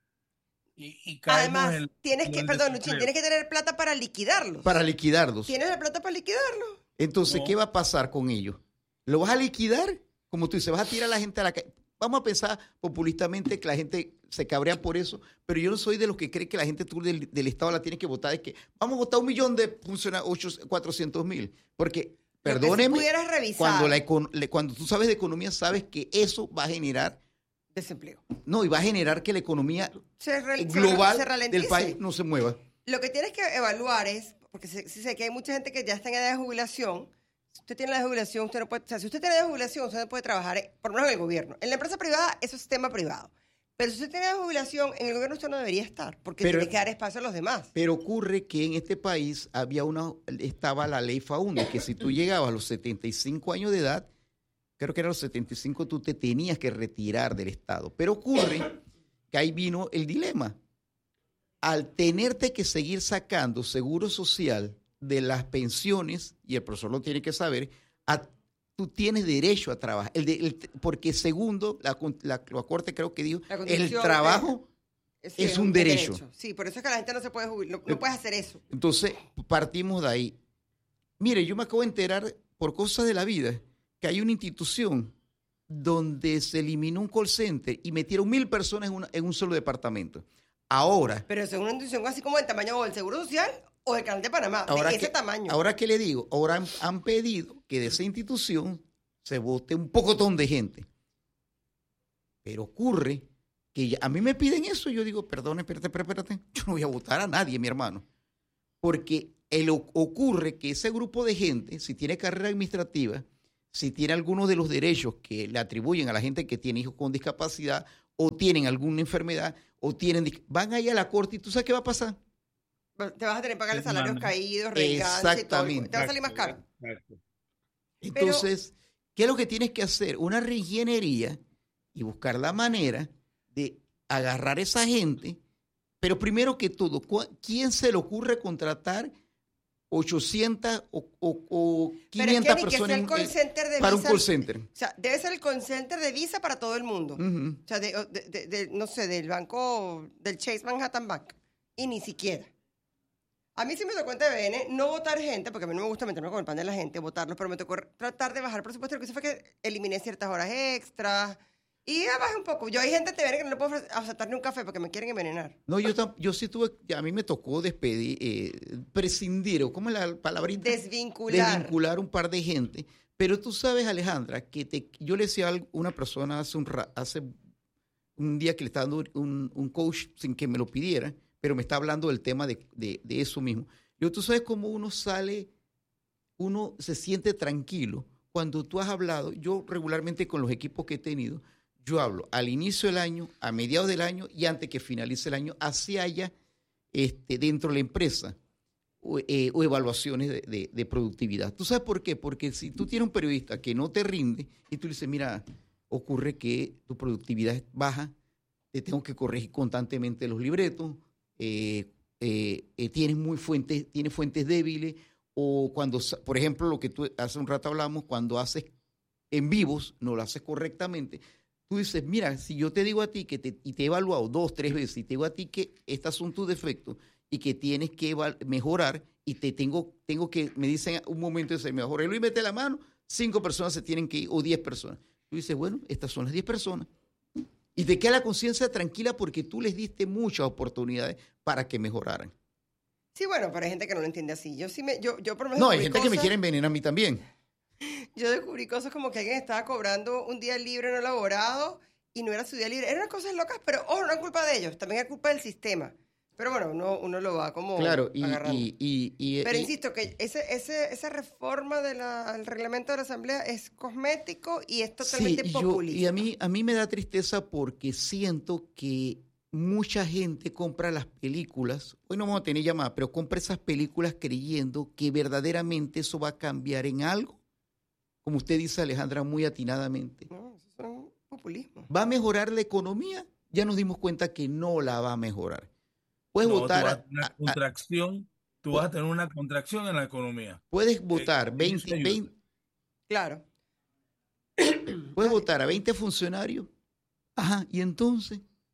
Y, y caemos Además, en- tienes en que, el perdón, desempleo. Luchín, tienes que tener plata para liquidarlos. Para liquidarlos. ¿Tienes la plata para liquidarlos? Entonces, No. ¿qué va a pasar con ellos? ¿Lo vas a liquidar? Como tú dices, vas a tirar a la gente a la calle. Vamos a pensar populistamente que la gente se cabrea por eso, pero yo no soy de los que cree que la gente tú del, del Estado la tiene que votar. Es que vamos a votar un millón de funcionarios, cuatrocientos mil. Porque, Lo que sí perdóneme, pudieras revisar. cuando, la econ- le- cuando tú sabes de economía, sabes que eso va a generar, Desempleo. no, y va a generar que la economía Se, re- se- global se ralentice. del país no se mueva. Lo que tienes que evaluar es, porque sé, sí sé que hay mucha gente que ya está en edad de jubilación. Si usted tiene la de jubilación, usted no puede, o sea, si usted tiene edad de jubilación, usted no puede trabajar, eh, por lo menos en el gobierno. En la empresa privada, eso es tema privado. Pero si usted tiene edad de jubilación, en el gobierno usted no debería estar, porque Pero- tiene que dar espacio a los demás. Pero ocurre que en este país había una, estaba la ley FAUNDE, que si tú llegabas a los setenta y cinco años de edad, creo que era los setenta y cinco, tú te tenías que retirar del Estado. Pero ocurre que ahí vino el dilema. Al tenerte que seguir sacando seguro social de las pensiones, y el profesor lo tiene que saber, a- tú tienes derecho a trabajar. El de- el- porque segundo, la, la, la Corte creo que dijo, La el Constitución, trabajo... Sí, es un derecho. Sí, por eso es que la gente no se puede jubilar, no, no puedes hacer eso. Entonces, partimos de ahí. Mire, yo me acabo de enterar por cosas de la vida que hay una institución donde se eliminó un call center y metieron mil personas en, una- en un solo departamento. Ahora, Pero eso es una institución así como del tamaño del Seguro Social o del Canal de Panamá, ahora de ese que, tamaño. ahora que le digo, ahora han, han pedido que de esa institución se vote un pocotón de gente. Pero ocurre que ya- a mí me piden eso y yo digo, perdón, espérate, espérate, espérate, yo no voy a votar a nadie, mi hermano. Porque el, ocurre que ese grupo de gente, si tiene carrera administrativa, si tiene algunos de los derechos que le atribuyen a la gente que tiene hijos con discapacidad o tienen alguna enfermedad o tienen, van ahí a la corte y tú sabes qué va a pasar. Te vas a tener que pagarle Sí, salarios mano. caídos, regancia y todo. Exactamente. Te va a salir más caro. Exacto. Entonces, ¿qué es lo que tienes que hacer? Una reingeniería y buscar la manera de agarrar a esa gente, pero primero que todo, ¿cu- ¿quién se le ocurre contratar ochocientas o, o- o Pero es quinientas que ni que sea personas el en- call en- center de para un Visa. call center? O sea, debe ser el call center de Visa para todo el mundo. Ujú. O sea, de, de- de- de- no sé, del banco, del Chase Manhattan Bank. Y ni siquiera. A mí sí me tocó cuenta de B N no votar gente, porque a mí no me gusta meterme con el pan de la gente, votarlos, pero me tocó tratar de bajar el presupuesto. Lo que hice fue que eliminé ciertas horas extras y ya bajé un poco. Yo hay gente de B N que no le puedo ofrecer- aceptar ni un café porque me quieren envenenar. No, yo, tam- yo sí tuve, a mí me tocó despedir, eh, prescindir, o ¿cómo es la palabrita? Desvincular. Desvincular un par de gente. Pero tú sabes, Alejandra, que te, yo le decía a una persona hace un, ra- hace un día que le estaba dando un, un coach sin que me lo pidiera, pero me está hablando del tema de, de, de eso mismo. Yo, tú sabes cómo uno sale, uno se siente tranquilo cuando tú has hablado. Yo regularmente con los equipos que he tenido, yo hablo al inicio del año, a mediados del año y antes que finalice el año, así haya este, dentro de la empresa o, eh, o evaluaciones de, de- de productividad. ¿Tú sabes por qué? Porque si tú tienes un periodista que no te rinde y tú le dices, mira, ocurre que tu productividad es baja, te tengo que corregir constantemente los libretos, eh, eh, eh, tienes muy fuentes, tienes fuentes débiles, o cuando, sa- por ejemplo, lo que tú hace un rato hablamos, cuando haces en vivos, no lo haces correctamente. Tú dices, mira, si yo te digo a ti que te, y te he evaluado dos, tres veces, y te digo a ti que estos son tus defectos y que tienes que eval- mejorar, y te tengo, tengo que, me dicen un momento de ser mejor, Luis, mete la mano, cinco personas se tienen que ir, o diez personas. Tú dices, bueno, estas son las diez personas. Y te queda la conciencia tranquila porque tú les diste muchas oportunidades para que mejoraran. Sí, bueno, pero hay gente que no lo entiende así. Yo sí me, yo, yo por lo menos No, hay descubrí gente que me cosas- quiere envenenar a mí también. Yo descubrí cosas como que alguien estaba cobrando un día libre no elaborado y no era su día libre. Eran cosas locas, pero ojo, no es culpa de ellos, también es culpa del sistema. Pero bueno, uno, uno lo va como Claro, y, agarrando. y, y, y- Pero y- insisto que ese, ese, esa reforma del reglamento de la Asamblea es cosmético y es totalmente sí, yo- populista. y a mí, a mí me da tristeza porque siento que mucha gente compra las películas, hoy no vamos a tener llamada, pero compra esas películas creyendo que verdaderamente eso va a cambiar en algo, como usted dice, Alejandra, muy atinadamente. No, eso es un populismo. ¿Va a mejorar la economía? Ya nos dimos cuenta que no la va a mejorar. Puedes No, votar, tú vas a a- tener una a- a- contracción, tú vas a tener una contracción en la economía. puedes votar eso veinte, ayuda. veinte, Claro. puedes votar a veinte funcionarios. Ajá, y entonces,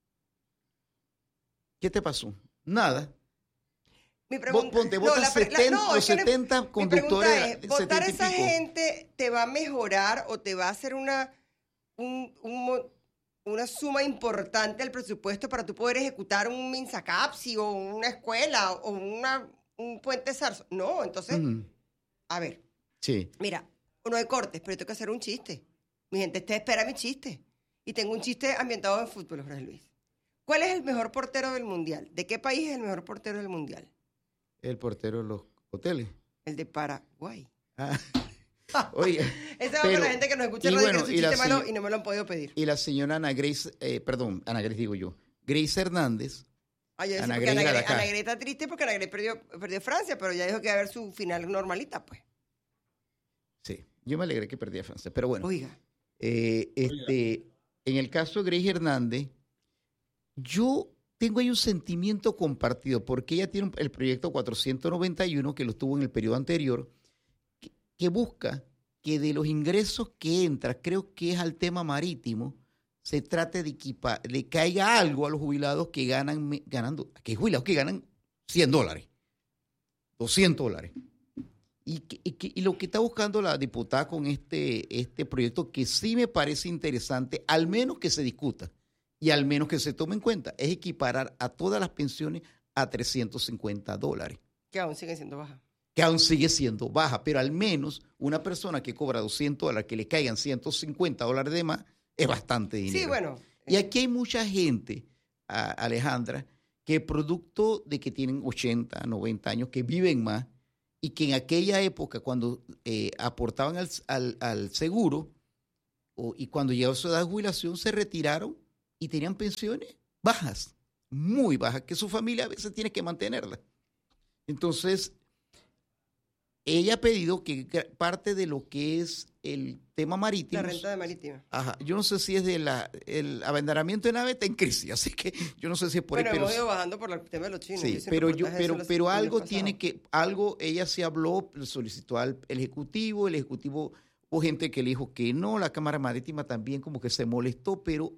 ¿qué te pasó? Nada. Mi Vos pregunta, ponte, no, votan la pre- la- setenta, no, los es que no- setenta mi conductores, pregunta es, ¿votar setenta a y esa pico. gente te va a mejorar o te va a hacer una, un- un mo- una suma importante al presupuesto para tú poder ejecutar un Minsacapsi o una escuela o una, un puente Sarso? No, entonces, Ujú, a ver, sí. mira, no hay cortes, pero tengo que hacer un chiste. Mi gente te espera mi chiste. Y tengo un chiste ambientado en fútbol, Jorge Luis. ¿Cuál es el mejor portero del mundial? ¿De qué país es el mejor portero del mundial? El portero de los hoteles. El de Paraguay. Ah, oye, Esa va pero- para la gente que nos escucha y en radio, bueno, que es un y la chiste malo señor- y no me lo han podido pedir. y la señora Ana Grace, eh, perdón, Ana Grace digo yo, Grace Hernández, Ay, yo decía, Ana porque Grey Ana, la de Grey, acá. Ana Grey está triste porque Ana Grey perdió, perdió Francia, pero ya dijo que va a ver su final normalita, pues. sí, yo me alegré que perdía Francia, pero bueno. Oiga. Eh, este, en el caso de Grace Hernández, yo tengo ahí un sentimiento compartido, porque ella tiene un- el proyecto cuatrocientos noventa y uno, que lo tuvo en el periodo anterior, que, que busca que de los ingresos que entra, creo que es al tema marítimo, se trate de equipar, de que haya algo a los jubilados que ganan, me- ganando, que hay jubilados que ganan cien dólares, doscientos dólares. Y, que- y que- y lo que está buscando la diputada con este, este proyecto, que sí me parece interesante, al menos que se discuta y al menos que se tome en cuenta, es equiparar a todas las pensiones a trescientos cincuenta dólares. Que aún siguen siendo bajas. que aún sigue siendo baja, pero al menos una persona que cobra doscientos dólares, que le caigan ciento cincuenta dólares de más, es bastante dinero. Sí, bueno. Y aquí hay mucha gente, a- Alejandra, que producto de que tienen ochenta, noventa años, que viven más, y que en aquella época, cuando eh, aportaban al, al- al seguro, o- y cuando llegó su edad de jubilación, se retiraron y tenían pensiones bajas, muy bajas, que su familia a veces tiene que mantenerlas. Entonces, ella ha pedido que gra- parte de lo que es el tema marítimo, La renta de marítima. ajá, yo no sé si es de la, el abanderamiento de nave está en crisis, así que yo no sé si es por Bueno, ahí, pero hemos ido bajando por el tema de los chinos. sí, hice un pero yo, reportaje de pero, eso los- pero el año algo pasado. tiene que, algo, ella se habló, le solicitó al el ejecutivo, el ejecutivo, hubo gente que le dijo que no, la Cámara Marítima también como que se molestó, pero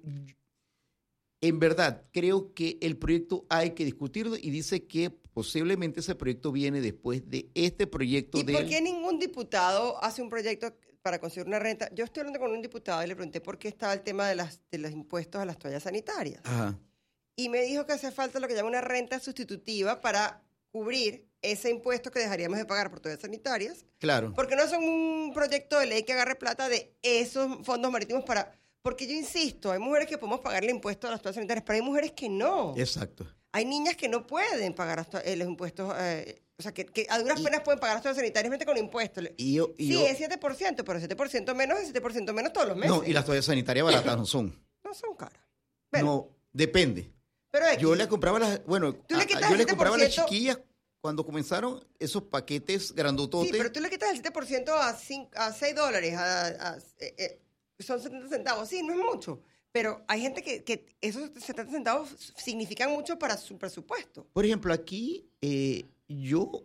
en verdad creo que el proyecto hay que discutirlo y dice que posiblemente ese proyecto viene después de este proyecto ¿Y del... por qué ningún diputado hace un proyecto para conseguir una renta? Yo estoy hablando con un diputado y le pregunté por qué estaba el tema de, las, de los impuestos a las toallas sanitarias. Ajá. Y me dijo que hace falta lo que llama una renta sustitutiva para cubrir ese impuesto que dejaríamos de pagar por toallas sanitarias. Claro. Porque no son un proyecto de ley que agarre plata de esos fondos marítimos para... Porque yo insisto, hay mujeres que podemos pagarle impuestos a las toallas sanitarias, pero hay mujeres que no. Exacto. Hay niñas que no pueden pagar hasta- eh, los impuestos, eh, o sea, que, que a duras Y- penas pueden pagar las toallas sanitarias con impuestos. Y yo, y Sí, yo- es siete por ciento, pero siete por ciento menos es siete por ciento menos todos los meses. no, y las toallas sanitarias baratas no son. No son caras. Bueno, No, depende. pero X. Yo le compraba las, bueno, Tú le a- quitas yo le el compraba a las siete por ciento. chiquillas cuando comenzaron esos paquetes grandototes. Sí, pero tú le quitas el siete por ciento a, cinco, a seis dólares, a, a- eh, eh, son setenta centavos. Sí, no es mucho. Pero hay gente que, que esos setenta centavos significan mucho para su presupuesto. Por ejemplo, aquí eh, yo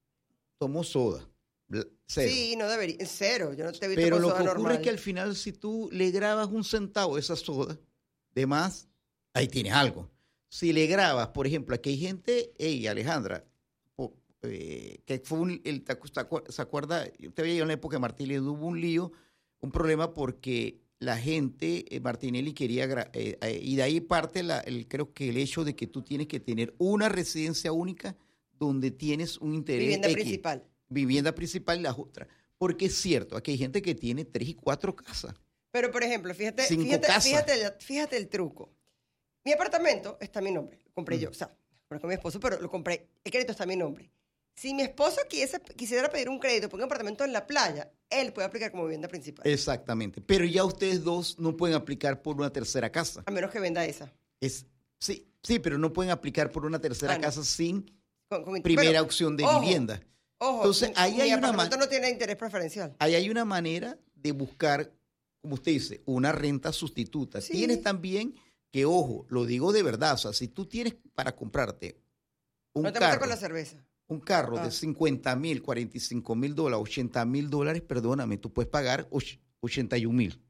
tomo soda, bl- cero. Sí, no debería. Cero. Yo no te he visto Pero con lo soda que ocurre normal. es que al final, si tú le grabas un centavo a esa soda, de más, ahí tienes algo. Si le grabas, por ejemplo, aquí hay gente, hey, Alejandra, po- eh, que fue un, el, ¿te acu- ¿se acuerda? Usted veía en la época de Martinelli, hubo un lío, un problema porque la gente, eh, Martinelli quería, gra- eh, eh, y de ahí parte, la, el, creo que el hecho de que tú tienes que tener una residencia única donde tienes un interés Vivienda X. principal. Vivienda principal y las otras. Porque es cierto, aquí hay gente que tiene tres y cuatro casas. Pero, por ejemplo, fíjate, Cinco fíjate, casas. fíjate, el- fíjate el truco. Mi apartamento está a mi nombre. Lo compré yo. O sea, lo compré con mi esposo, pero lo compré. El crédito está a mi nombre. Si mi esposo quisiese- quisiera pedir un crédito por un apartamento en la playa, él puede aplicar como vivienda principal. Exactamente. Pero ya ustedes dos no pueden aplicar por una tercera casa. A menos que venda esa. Es, sí, sí, pero no pueden aplicar por una tercera Ah, no. casa sin Con- con- primera pero, opción de ojo, vivienda. Ojo, Entonces, mi- ahí mi hay una apartamento ma- no tiene interés preferencial. Ahí hay una manera de buscar, como usted dice, una renta sustituta. Sí. Tienes también que, ojo, lo digo de verdad, o sea, si tú tienes para comprarte un No te metas carro, con la cerveza. un carro Ah. de cincuenta mil, cuarenta y cinco mil dólares, ochenta mil dólares, perdóname, tú puedes pagar och- ochenta y un mil.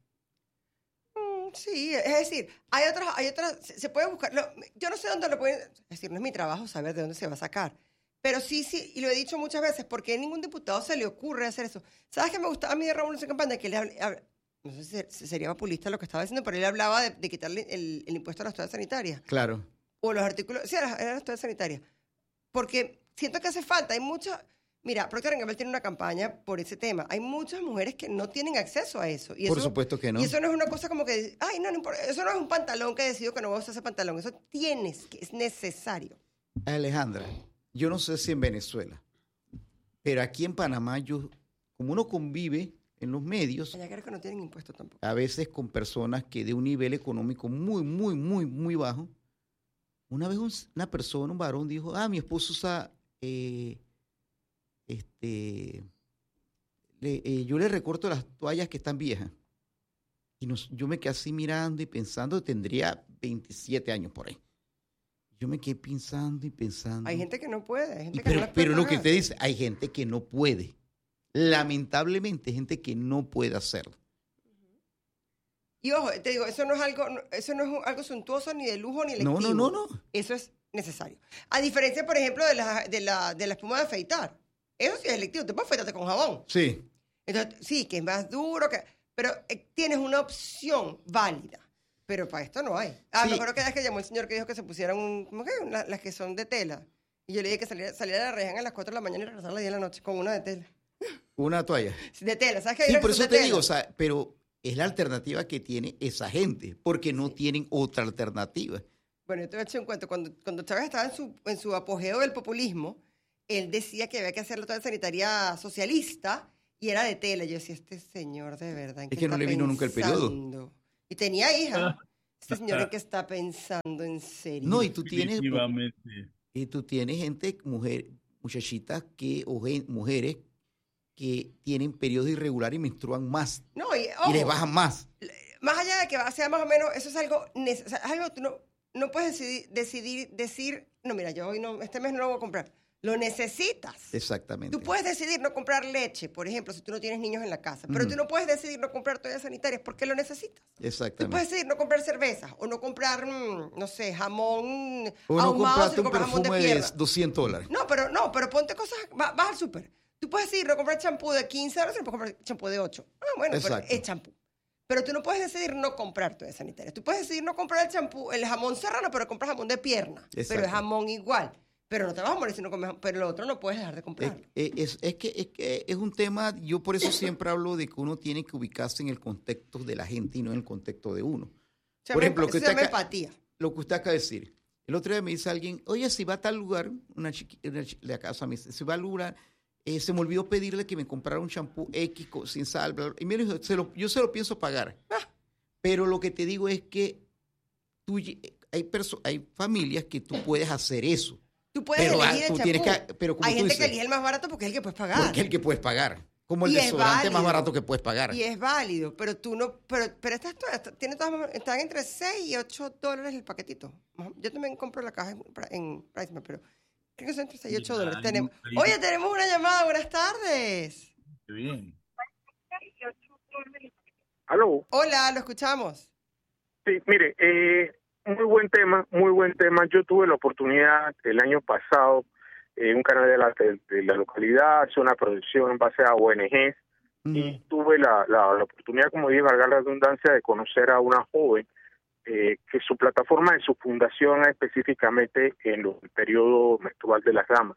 Mm, Sí, es decir, hay otras, hay otras, se, se puede buscar, no, yo no sé dónde lo pueden, es decir, no es mi trabajo saber de dónde se va a sacar, pero sí, sí, y lo he dicho muchas veces, porque a ningún diputado se le ocurre hacer eso. ¿Sabes qué me gustaba a mí de Raúl en su campaña? Que él habla- habla- no sé si se- si sería populista lo que estaba diciendo, pero él hablaba de, de quitarle el, el impuesto a las toallas sanitarias, Claro. o los artículos, sí, eran las toallas sanitarias, porque siento que hace falta, hay muchas, mira, Procter and Gamble tiene una campaña por ese tema, hay muchas mujeres que no tienen acceso a eso. Y Por eso, supuesto que no. y eso no es una cosa como que, ay, no, no importa, eso no es un pantalón que decido que no voy a usar ese pantalón. Eso tienes, que es necesario. Alejandra, yo no sé si en Venezuela, pero aquí en Panamá, yo, como uno convive en los medios, Allá creo que no tienen impuestos tampoco. a veces con personas que de un nivel económico muy, muy, muy, muy bajo, una vez un- una persona, un varón, dijo, ah, mi esposo usa, eh, este, le- eh, yo le recorto las toallas que están viejas. Y nos- yo me quedé así mirando y pensando, tendría veintisiete años por ahí. Yo me quedé pensando y pensando. Hay gente que no puede, hay gente Y que no pero las puede pero lo que pagar. usted dice, hay gente que no puede. Lamentablemente, hay gente que no puede hacerlo. Y ojo, te digo, eso no es algo, no- eso no es un- algo suntuoso, ni de lujo, ni electivo. No, no, no, no. Eso es necesario. A diferencia, por ejemplo, de la, de la, de la espuma de afeitar. Eso sí es electivo, te puedes afeitarte con jabón. Sí. Entonces, sí, que es más duro, que, pero eh, tienes una opción válida. Pero para esto no hay. Ah, Sí. me acuerdo que, es que llamó el señor que dijo que se pusieran un, ¿cómo que? Una- las que son de tela. Y yo le dije que saliera, saliera de la región a las cuatro de la mañana y regresara a las diez de la noche con una de tela. Una toalla. De tela, ¿sabes qué? Sí, por eso te digo, o sea, pero es la alternativa que tiene esa gente, porque no tienen otra alternativa. Bueno, yo te voy a echar un cuento. Cuando, cuando Chávez estaba en su, en su apogeo del populismo, él decía que había que hacer la toalla sanitaria socialista y era de tela. Yo decía, este señor de verdad, ¿en qué Es que no está le vino nunca el periodo. pensando? Y tenía hija. Este señor, ¿en qué está pensando en serio? No, y tú tienes, Definitivamente. y tú tienes gente, mujer, muchachitas que, o gen- mujeres que tienen periodos irregulares y menstruan más No, y, y ojo, les bajan más. más allá de que va- sea más o menos, eso es algo, nece- o sea, es algo que tú no, no puedes decidir, decidir, decir, no, mira, yo hoy no, este mes no lo voy a comprar. Lo necesitas. Exactamente. Tú puedes decidir no comprar leche, por ejemplo, si tú no tienes niños en la casa, pero Ujú. tú no puedes decidir no comprar toallas sanitarias porque lo necesitas. Tú Exactamente. puedes decidir no comprar cervezas o no comprar, mm, no sé, jamón O no ahumado, compraste sino un comprar jamón de perfume de pierna. doscientos dólares. No, pero no, pero ponte cosas, va- vas al súper. Tú puedes decidir no comprar champú de quince dólares, sino puedes comprar champú de ocho. Ah, bueno, pero Exacto. es champú. Pero tú no puedes decidir no comprar toallas sanitarias. Tú puedes decidir no comprar el champú, el jamón serrano, pero compras jamón de pierna. Pero Exacto. es jamón igual. Pero no te vas a morir si no comes jamón. Pero lo otro no puedes dejar de Es, comprarlo. es- es que, es que es un tema, yo por eso siempre hablo de que uno tiene que ubicarse en el contexto de la gente y no en el contexto de uno. Se por llama ejemplo, empa- que eso se usted llama acá- empatía. Lo que usted acaba de decir. El otro día me dice alguien, oye, si va a tal lugar, una chiquita de casa me dice, si va al lugar, eh, se me olvidó pedirle que me comprara un champú X co- sin sal, bla, bla. Y me dijo, se lo- yo se lo pienso pagar. Ah. Pero lo que te digo es que tú, lle- hay, perso- hay familias que tú puedes hacer eso. Tú puedes Pero, ah, elegir tú el tienes champú. que- pero como Hay tú gente que dices, elige el más barato porque es el que puedes pagar. porque es el que puedes pagar. Como el Y es desodorante más válido. barato que puedes pagar. Y es válido, pero tú no, pero, pero estas todas, tiene todas, están entre seis y ocho dólares el paquetito. Yo también compro la caja en, en PriceMart, pero creo que son entre seis y ocho Ya, dólares. ahí- Tenemos. ahí- Oye, tenemos una llamada, buenas tardes. Qué bien. Aló. Hola, lo escuchamos. Sí, mire, eh, muy buen tema, muy buen tema. Yo tuve la oportunidad el año pasado, en un canal de la, de, de la localidad, hacer una producción en base a O N Ges, Ujú. y tuve la, la, la oportunidad, como dije, valga la redundancia, de conocer a una joven eh, que su plataforma de su fundación es específicamente en lo- el periodo menstrual de las damas.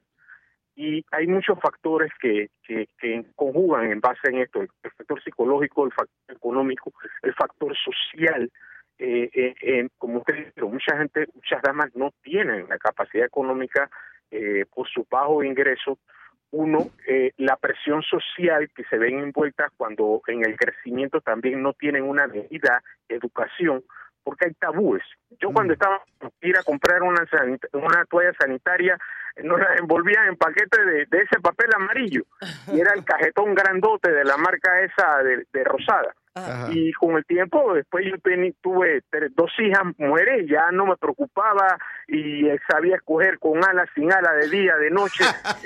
Y hay muchos factores que, que, que conjugan en base en esto, el, el factor psicológico, el factor económico, el factor social. Eh, eh, eh, como usted dijo, mucha gente, muchas damas no tienen la capacidad económica eh, por su bajo ingreso. Uno, eh, la presión social que se ven envueltas cuando en el crecimiento también no tienen una debida educación, porque hay tabúes. Yo cuando estaba ir a comprar una sanita- una toalla sanitaria, nos la envolvían en paquete de, de ese papel amarillo, y era el cajetón grandote de la marca esa de, de Rosada. Ajá. Y con el tiempo, después yo teni- tuve tres- dos hijas mujeres, ya no me preocupaba y eh, sabía escoger con alas, sin alas, de día, de noche.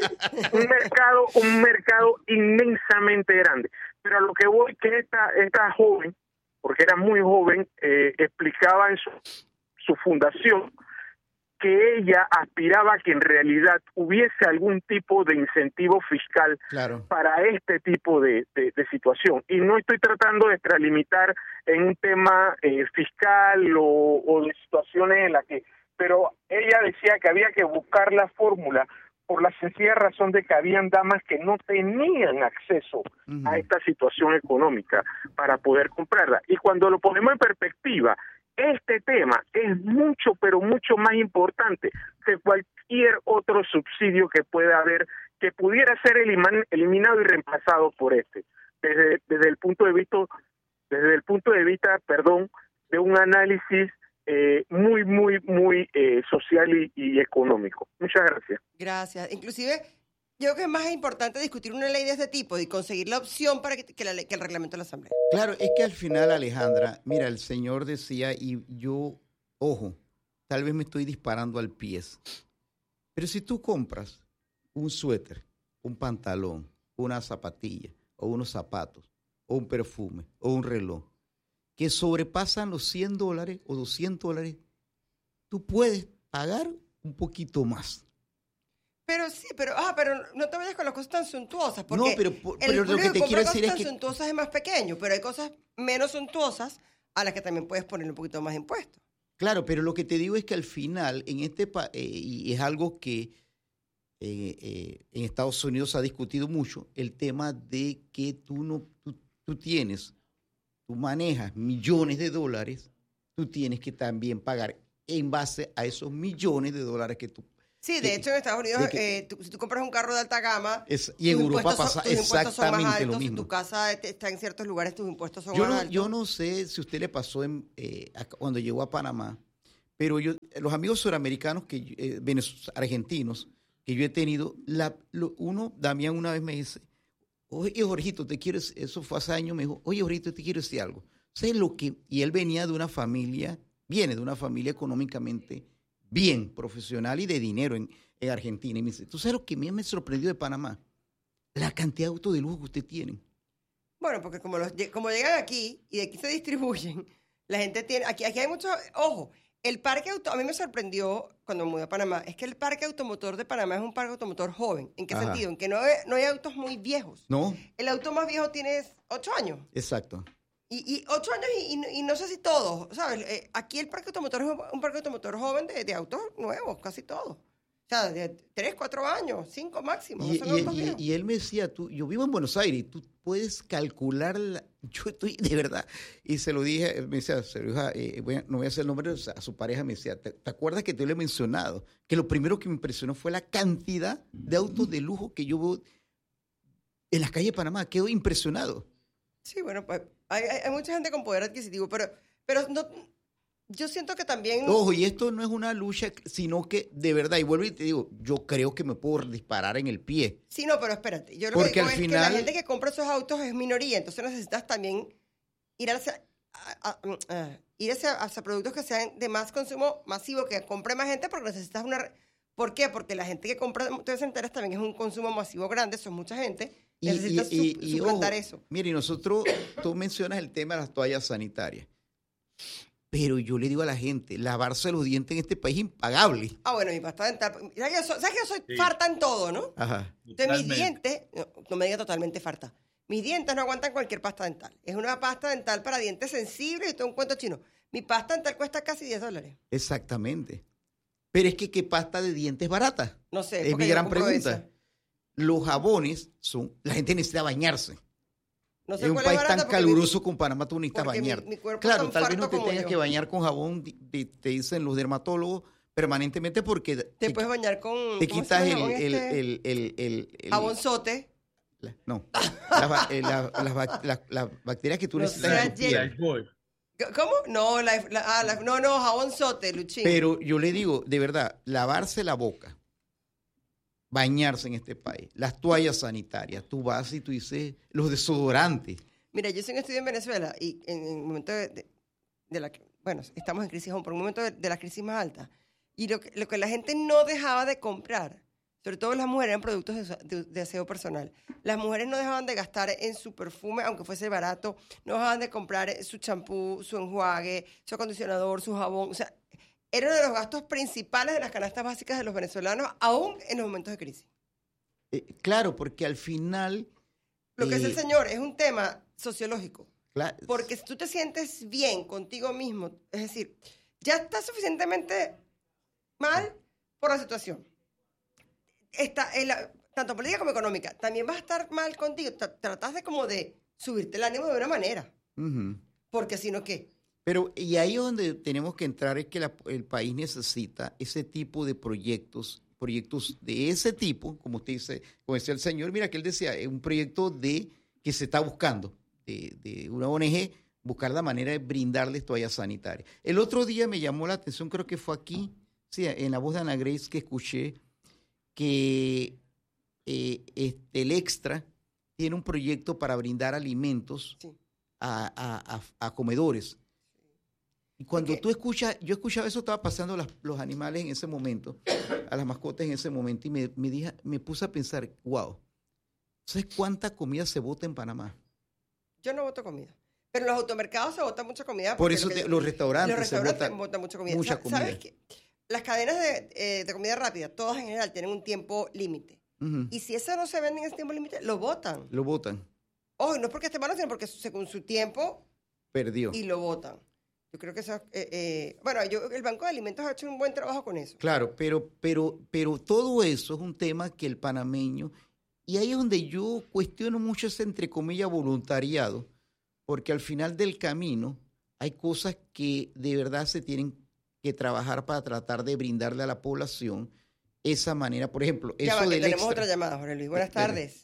un mercado, un mercado inmensamente grande. Pero a lo que voy, que esta, esta joven, porque era muy joven, eh, explicaba en su, su fundación que ella aspiraba a que en realidad hubiese algún tipo de incentivo fiscal Claro. para este tipo de, de, de situación. Y no estoy tratando de extralimitar en un tema eh, fiscal o, o de situaciones en las que... Pero ella decía que había que buscar la fórmula por la sencilla razón de que habían damas que no tenían acceso Ujú. a esta situación económica para poder comprarla. Y cuando lo ponemos en perspectiva, este tema es mucho, pero mucho más importante que cualquier otro subsidio que pueda haber, que pudiera ser eliman- eliminado y reemplazado por este. Desde, desde el punto de vista, desde el punto de vista, perdón, de un análisis eh, muy, muy, muy eh, social y, y económico. Muchas gracias. Gracias. Inclusive, yo creo que es más importante discutir una ley de este tipo y conseguir la opción para que, que, la ley- que el reglamento de la Asamblea. Claro, es que al final, Alejandra, mira, el Señor decía, y yo, ojo, tal vez me estoy disparando al pie, pero si tú compras un suéter, un pantalón, una zapatilla, o unos zapatos, o un perfume, o un reloj, que sobrepasan los cien dólares o doscientos dólares, tú puedes pagar un poquito más. Pero sí, pero, ah, pero no te vayas con las cosas tan suntuosas. Porque No, pero, por- el pero lo público que te compra quiero cosas decir es tan que... suntuosas es más pequeño, pero hay cosas menos suntuosas a las que también puedes ponerle un poquito más de impuestos. Claro, pero lo que te digo es que al final, en este pa- eh, y es algo que eh, eh, en Estados Unidos se ha discutido mucho el tema de que tú, no, tú, tú tienes, tú manejas millones de dólares, tú tienes que también pagar en base a esos millones de dólares que tú... Sí, de que, hecho en Estados Unidos, que, eh, tú, si tú compras un carro de alta gama, es, y en Europa pasa son, exactamente más altos, lo mismo. Si tu casa está en ciertos lugares, tus impuestos son yo más no, altos. Yo no sé si a usted le pasó en, eh, cuando llegó a Panamá, pero yo, los amigos suramericanos, que eh, venezolanos, argentinos, que yo he tenido, la, lo, uno, Damián una vez me dice, oye, Jorgito, te quiero, eso fue hace años, me dijo, oye, Jorgito, te quiero decir algo. ¿Sabes lo que? Y él venía de una familia, viene de una familia económicamente bien, profesional y de dinero en, en Argentina. Y me dice, ¿tú sabes lo que a mí me sorprendió de Panamá? La cantidad de autos de lujo que usted tiene. Bueno, porque como, los, como llegan aquí y de aquí se distribuyen, la gente tiene, aquí, aquí hay mucho, ojo, el parque auto, a mí me sorprendió cuando me mudé a Panamá, es que el parque automotor de Panamá es un parque automotor joven. ¿En qué Ajá. sentido? En que no hay, no hay autos muy viejos. No. El auto más viejo tiene ocho años. Exacto. Y, y ocho años y, y, y no sé si todos, ¿sabes? Eh, aquí el parque automotor es un parque automotor joven de, de autos nuevos, casi todos. O sea, de tres, cuatro años, cinco máximo. Y, no son y, autos y, viejos. y él me decía, tú, yo vivo en Buenos Aires, tú puedes calcular, la, yo estoy de verdad, y se lo dije, él me decía, se lo dije, eh, voy a, no voy a hacer el nombre, o sea, a su pareja me decía, ¿te, ¿te acuerdas que te lo he mencionado? Que lo primero que me impresionó fue la cantidad de autos de lujo que yo veo en las calles de Panamá, quedo impresionado. Sí, bueno, pues hay, hay, hay mucha gente con poder adquisitivo, pero, pero no, yo siento que también... Ojo, y esto no es una lucha, sino que de verdad, y vuelvo y te digo, yo creo que me puedo disparar en el pie. Sí, no, pero espérate. Yo lo Porque que digo al es final- que la gente que compra esos autos es minoría, entonces necesitas también ir hacia, a, a, a, ir hacia, hacia productos que sean de más consumo masivo, que compre más gente, porque necesitas una... ¿Por qué? Porque la gente que compra toallas sanitarias también es un consumo masivo grande, son mucha gente, Y, necesitas y, su, y, y, suplantar ojo, eso. mire, nosotros, tú mencionas el tema de las toallas sanitarias, pero yo le digo a la gente, lavarse los dientes en este país es impagable. Ah, bueno, mi pasta dental... ¿Sabes que yo soy, ¿sabes que yo soy Sí. farta en todo, no? Ajá. Entonces mis Totalmente. dientes, no, no me diga totalmente farta, mis dientes no aguantan cualquier pasta dental. Es una pasta dental para dientes sensibles y todo un cuento chino. Mi pasta dental cuesta casi diez dólares. Exactamente. Pero es que, ¿qué pasta de dientes barata? No sé. Es porque mi yo gran compro pregunta. esa. Los jabones son, la gente necesita bañarse. No sé En un cuál país es barata tan porque caluroso como Panamá, tú necesitas porque mi- bañar. mi cuerpo es Claro, tan tal vez no farto te como tengas yo. que bañar con jabón, di- di- te dicen los dermatólogos, permanentemente porque Te te, puedes bañar con... te ¿cómo se quitas llama el, jabón el, este? el, el, el, el- Jabonzote. la- no, las, ba- eh, la- las bac- las- las bacterias que tú No necesitas sea en tu Jay. piel. Lifebuoy. ¿Cómo? No, la, la- ah, la- no, no, jabonzote, Luchín. Pero yo le digo, de verdad, lavarse la boca, bañarse en este país, las toallas sanitarias, tú vas y tú dices, los desodorantes. Mira, yo soy un estudio en Venezuela y en el momento de, de- de la que, bueno, estamos en crisis aún, por un momento de, de la crisis más alta. Y lo que, lo que la gente no dejaba de comprar, sobre todo las mujeres, eran productos de, de- de aseo personal. Las mujeres no dejaban de gastar en su perfume, aunque fuese barato, no dejaban de comprar su champú, su enjuague, su acondicionador, su jabón. O sea, era uno de los gastos principales de las canastas básicas de los venezolanos, aún en los momentos de crisis. Eh, claro, porque al final... Lo que es el eh, señor es un tema sociológico. cla- Porque si tú te sientes bien contigo mismo, es decir, ya estás suficientemente mal por la situación. Está en la- tanto política como económica. También vas a estar mal contigo. Tra- Tratas de como de subirte el ánimo de una manera. Ujú. Porque si no, ¿qué? Pero, y ahí es donde tenemos que entrar, es que la- el país necesita ese tipo de proyectos, proyectos de ese tipo, como usted dice, como decía el señor, mira que él decía, es un proyecto de que se está buscando, de, de una O N G, buscar la manera de brindarles toallas sanitarias. El otro día me llamó la atención, creo que fue aquí, sí, en la voz de Ana Grace, que escuché que eh, este, el Extra tiene un proyecto para brindar alimentos Sí. a, a- a- a comedores. Y cuando que- tú escuchas, yo escuchaba eso, estaba pasando las- los animales en ese momento, a las mascotas en ese momento, y me, me, dije- me puse a pensar, wow, ¿sabes cuánta comida se bota en Panamá? Yo no voto comida. Pero en los automercados se bota mucha comida. Por porque eso lo que te- yo- los restaurantes los se restaurantes botan botan mucha comida. mucha Sa- comida. ¿Sabes qué? Las cadenas de, eh, de comida rápida, todas en general, tienen un tiempo límite. Ujú. Y si eso no se vende en ese tiempo límite, lo botan. Lo botan, Ojo, y no es porque esté malo, sino porque según su tiempo perdió. y lo botan. Yo creo que eso, eh, eh, bueno, yo, el Banco de Alimentos ha hecho un buen trabajo con eso. Claro, pero, pero, pero todo eso es un tema que el panameño, y ahí es donde yo cuestiono mucho ese, entre comillas, voluntariado, porque al final del camino hay cosas que de verdad se tienen que trabajar para tratar de brindarle a la población esa manera. Por ejemplo, Ya eso va, que del tenemos extra. otra llamada, Jorge Luis. Buenas Espere. tardes.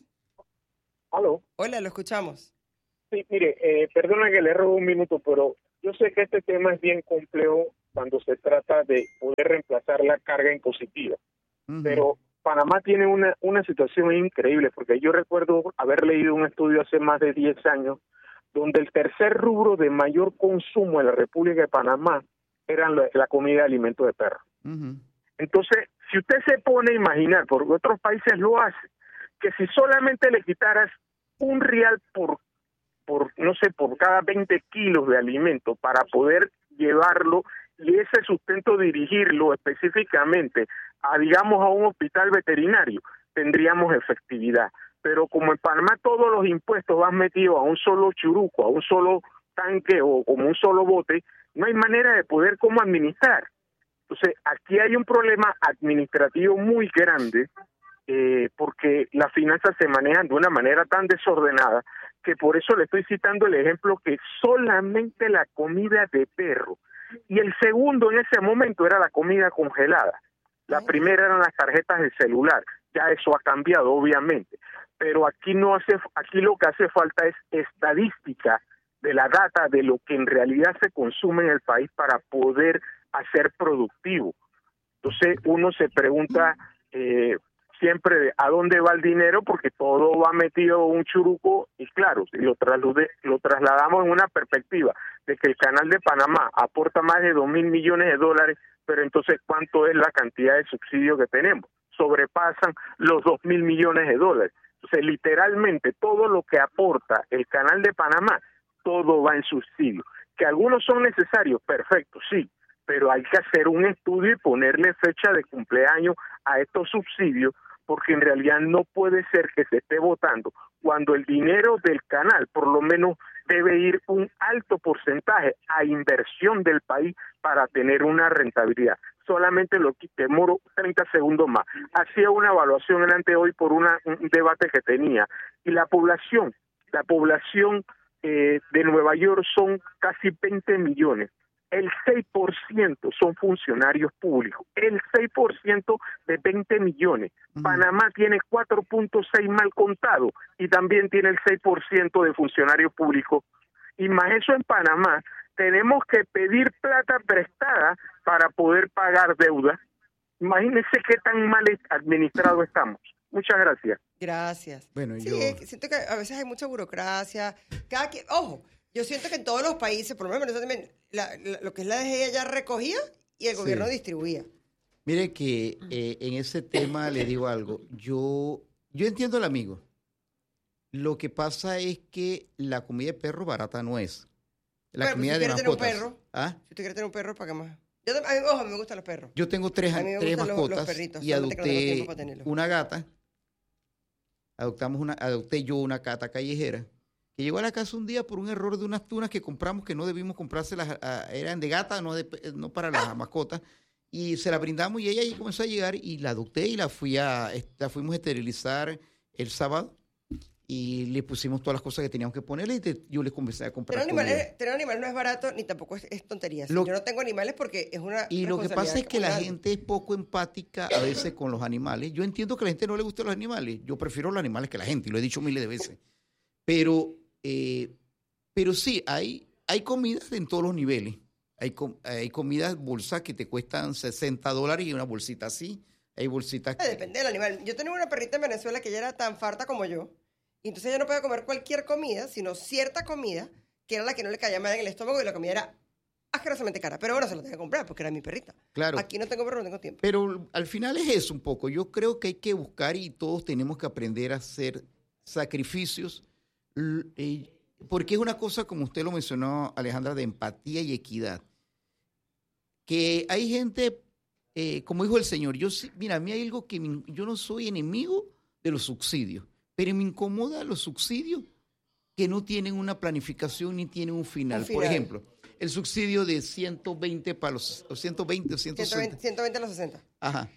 Aló. Hola, lo escuchamos. Sí, mire, eh, perdona que le robo un minuto, pero yo sé que este tema es bien complejo cuando se trata de poder reemplazar la carga impositiva. Ujú. Pero Panamá tiene una, una situación increíble, porque yo recuerdo haber leído un estudio hace más de diez años, donde el tercer rubro de mayor consumo en la República de Panamá eran la, la comida de alimentos de perro. Ujú. Entonces, si usted se pone a imaginar, porque otros países lo hacen, que si solamente le quitaras un real por, por no sé, por cada veinte kilos de alimento para poder llevarlo y ese sustento dirigirlo específicamente a, digamos, a un hospital veterinario, tendríamos efectividad. Pero como en Panamá todos los impuestos van metidos a un solo churuco, a un solo tanque o como un solo bote, no hay manera de poder cómo administrar. Entonces, aquí hay un problema administrativo muy grande eh, porque las finanzas se manejan de una manera tan desordenada que por eso le estoy citando el ejemplo que solamente la comida de perro y el segundo en ese momento era la comida congelada. La primera eran las tarjetas de celular. Ya eso ha cambiado, obviamente. Pero aquí no hace, aquí lo que hace falta es estadística de la data de lo que en realidad se consume en el país para poder hacer productivo. Entonces uno se pregunta eh, siempre de a dónde va el dinero, porque todo va metido en un churuco y claro, si lo, traslude, lo trasladamos en una perspectiva de que el Canal de Panamá aporta más de dos mil millones de dólares, pero entonces ¿cuánto es la cantidad de subsidio que tenemos? Sobrepasan los dos mil millones de dólares. Entonces literalmente todo lo que aporta el Canal de Panamá, todo va en subsidio. Que algunos son necesarios, perfecto, sí, pero hay que hacer un estudio y ponerle fecha de cumpleaños a estos subsidios, porque en realidad no puede ser que se esté votando cuando el dinero del canal por lo menos debe ir un alto porcentaje a inversión del país para tener una rentabilidad. Solamente lo que demoro treinta segundos más. Hacía una evaluación delante hoy por una, un debate que tenía y la población, la población eh, de Nueva York son casi veinte millones. El seis por ciento son funcionarios públicos, el seis por ciento de veinte millones. Uh-huh. Panamá tiene cuatro punto seis mal contado y también tiene el seis por ciento de funcionarios públicos. Y más eso en Panamá, tenemos que pedir plata prestada para poder pagar deuda. Imagínense qué tan mal administrado estamos. Muchas gracias. Gracias. Bueno, sí, yo... eh, siento que a veces hay mucha burocracia. Cada que, ojo, yo siento que en todos los países, por lo menos también, la, la, lo que es la D G E ya recogía y el gobierno sí. distribuía. Mire que eh, en ese tema le digo algo. Yo, yo entiendo al amigo. Lo que pasa es que la comida de perro barata no es. La Pero, comida si de mascotas. mascotas. Tener un perro, ¿Ah? Si usted quiere tener un perro, ¿para qué más? Yo, a mí, ojo, me gustan los perros. Yo tengo tres, tres mascotas los, los perritos, y adopté una gata. Adoptamos una, adopté yo una gata callejera que llegó a la casa un día por un error de unas tunas que compramos que no debimos comprárselas, a, eran de gata, no, de, no para las mascotas, y se la brindamos y ella ahí comenzó a llegar y la adopté y la fui a, la fuimos a esterilizar el sábado y le pusimos todas las cosas que teníamos que ponerle y te, yo les comencé a comprar tener animales, tener animales no es barato ni tampoco es, es tontería. Lo, yo no tengo animales porque es una y lo que pasa es que la gente es poco empática a veces con los animales. Yo entiendo que a la gente no le gustan los animales, yo prefiero los animales que la gente y lo he dicho miles de veces, pero Eh, pero sí, hay, hay comidas en todos los niveles. Hay, com, hay comidas, bolsas que te cuestan sesenta dólares y una bolsita así. Hay bolsitas que... Depende del animal. Yo tenía una perrita en Venezuela que ella era tan farta como yo. Y entonces ella no podía comer cualquier comida, sino cierta comida, que era la que no le caía mal en el estómago y la comida era asquerosamente cara. Pero ahora se la tenía que comprar porque era mi perrita. Claro. Aquí no tengo perro, no tengo tiempo. Pero al final es eso un poco. Yo creo que hay que buscar y todos tenemos que aprender a hacer sacrificios. Porque es una cosa, como usted lo mencionó, Alejandra, de empatía y equidad. Que hay gente, eh, como dijo el señor, yo mira, a mí hay algo que me, yo no soy enemigo de los subsidios, pero me incomoda los subsidios que no tienen una planificación ni tienen un final. Un final. Por ejemplo, el subsidio de ciento veinte para los o ciento veinte o ciento sesenta. ciento veinte a los sesenta. Ajá.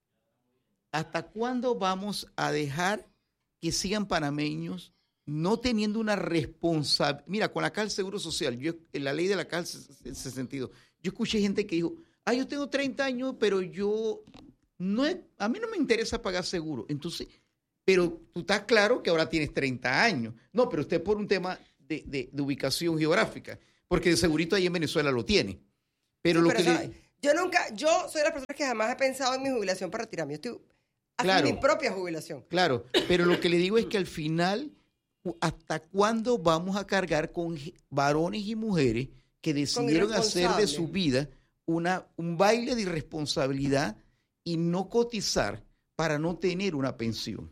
¿Hasta cuándo vamos a dejar que sigan panameños no teniendo una responsabilidad? Mira, con la Caja del Seguro Social, yo, en la ley de la Caja en ese sentido, yo escuché gente que dijo, ah, yo tengo treinta años, pero yo no es, a mí no me interesa pagar seguro. Entonces, pero tú estás claro que ahora tienes treinta años. No, pero usted por un tema de, de, de ubicación geográfica, porque de segurito ahí en Venezuela lo tiene. Pero Sí, lo pero que ¿sabes? le, Yo nunca, yo soy de las personas que jamás he pensado en mi jubilación para retirarme. Yo estoy haciendo Claro. mi propia jubilación. Claro, pero lo que le digo es que al final, ¿hasta cuándo vamos a cargar con ge- varones y mujeres que decidieron hacer de irresponsables. su vida una, un baile de irresponsabilidad y no cotizar para no tener una pensión?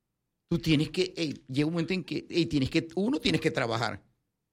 Tú tienes que, ey, llega un momento en que, ey, tienes que, uno, tienes que trabajar.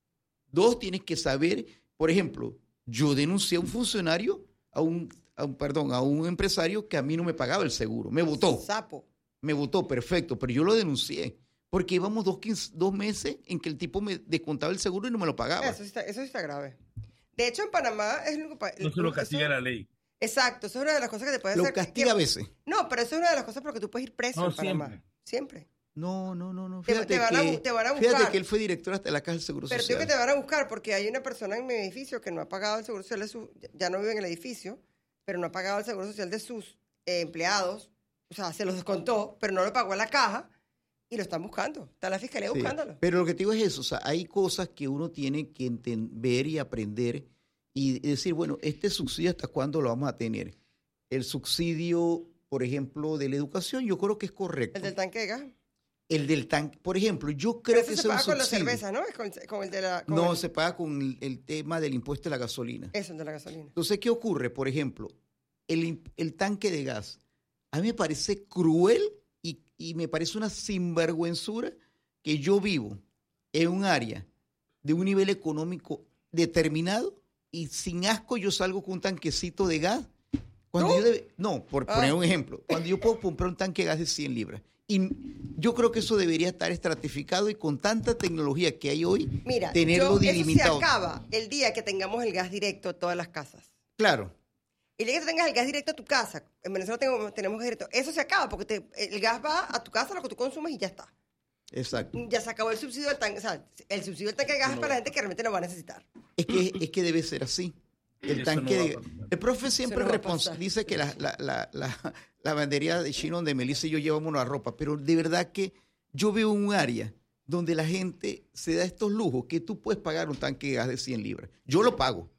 Dos, tienes que saber, por ejemplo, yo denuncié a un funcionario, a un, a un, perdón, a un empresario que a mí no me pagaba el seguro, me votó. Sapo. Me votó, perfecto, pero yo lo denuncié porque íbamos dos, quince, dos meses en que el tipo me descontaba el seguro y no me lo pagaba. Eso sí está, eso sí está grave. De hecho, en Panamá es lo que pa- No se lo eso- castiga la ley. Exacto, eso es una de las cosas que te puede Lo hacer. castiga que- a veces. No, pero eso es una de las cosas porque tú puedes ir preso No, en Panamá. siempre. Siempre. No, no, no, no. Te- Fíjate, te van a que, bu- te van a fíjate buscar. que él fue director hasta la Caja del Seguro Pero Social. digo que te van a buscar porque hay una persona en mi edificio que no ha pagado el seguro social de su, ya no vive en el edificio, pero no ha pagado el seguro social de sus eh, empleados. O sea, se los descontó, pero no lo pagó a la caja y lo están buscando. Está la fiscalía Sí, buscándolo. pero lo que te digo es eso, o sea, hay cosas que uno tiene que enten- ver y aprender y decir, bueno, este subsidio hasta cuándo lo vamos a tener. El subsidio, por ejemplo, de la educación, yo creo que es correcto. El del tanque de gas. El del tanque, por ejemplo, yo Pero creo que eso ese se es un paga con la subsidio. cerveza, ¿no? Es con, con el de la... con No, el- se paga con el, el tema del impuesto de la gasolina. Eso, el de la gasolina. Entonces, ¿qué ocurre? Por ejemplo, el, im- el tanque de gas. A mí me parece cruel y, y me parece una sinvergüenzura que yo vivo en un área de un nivel económico determinado y sin asco yo salgo con un tanquecito de gas. Cuando ¿Tú? yo debe- no, por Ah. poner un ejemplo, cuando yo puedo comprar un tanque de gas de cien libras. Y yo creo que eso debería estar estratificado y con tanta tecnología que hay hoy, Mira, tenerlo yo- delimitado. eso se acaba el día que tengamos el gas directo a todas las casas. Claro. El día que tengas el gas directo a tu casa, en Venezuela tengo- tenemos gas directo, eso se acaba porque te- el gas va a tu casa, lo que tú consumes y ya está. Exacto. Ya se acabó el subsidio del tanque, o sea, el subsidio del tanque de gas es para la gente que realmente lo va a necesitar. Es que, es que debe ser así. El Eso tanque no va de- a pasar. el profe siempre Eso no va a respons- pasar. dice que la, la, la, la, la bandería de Chino donde Melissa y yo llevamos la ropa, pero de verdad que yo veo un área donde la gente se da estos lujos que tú puedes pagar un tanque de gas de cien libras. Yo lo pago.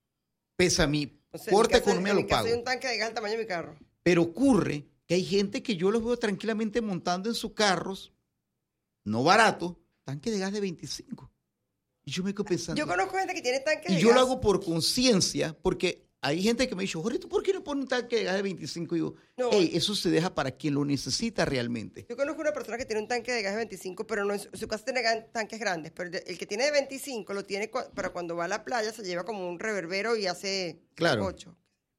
Pesa mi O sea, en mi corta casa- economía en lo mi casa pago. hay un tanque de gas del tamaño de mi carro. Pero ocurre que hay gente que yo los veo tranquilamente montando en sus carros, no barato, tanque de gas de veinticinco. Y yo me quedo pensando. Yo conozco gente que tiene tanques Y de yo gas. lo hago por conciencia, porque hay gente que me dice, Jorge, ¿tú por qué no pones un tanque de gas de veinticinco? Y digo, No. hey, eso se deja para quien lo necesita realmente. Yo conozco una persona que tiene un tanque de gas de veinticinco, pero no en su, su casa tiene gan- tanques grandes. Pero el, de- el que tiene de veinticinco lo tiene cua- para cuando va a la playa, se lleva como un reverbero y hace Claro. ocho.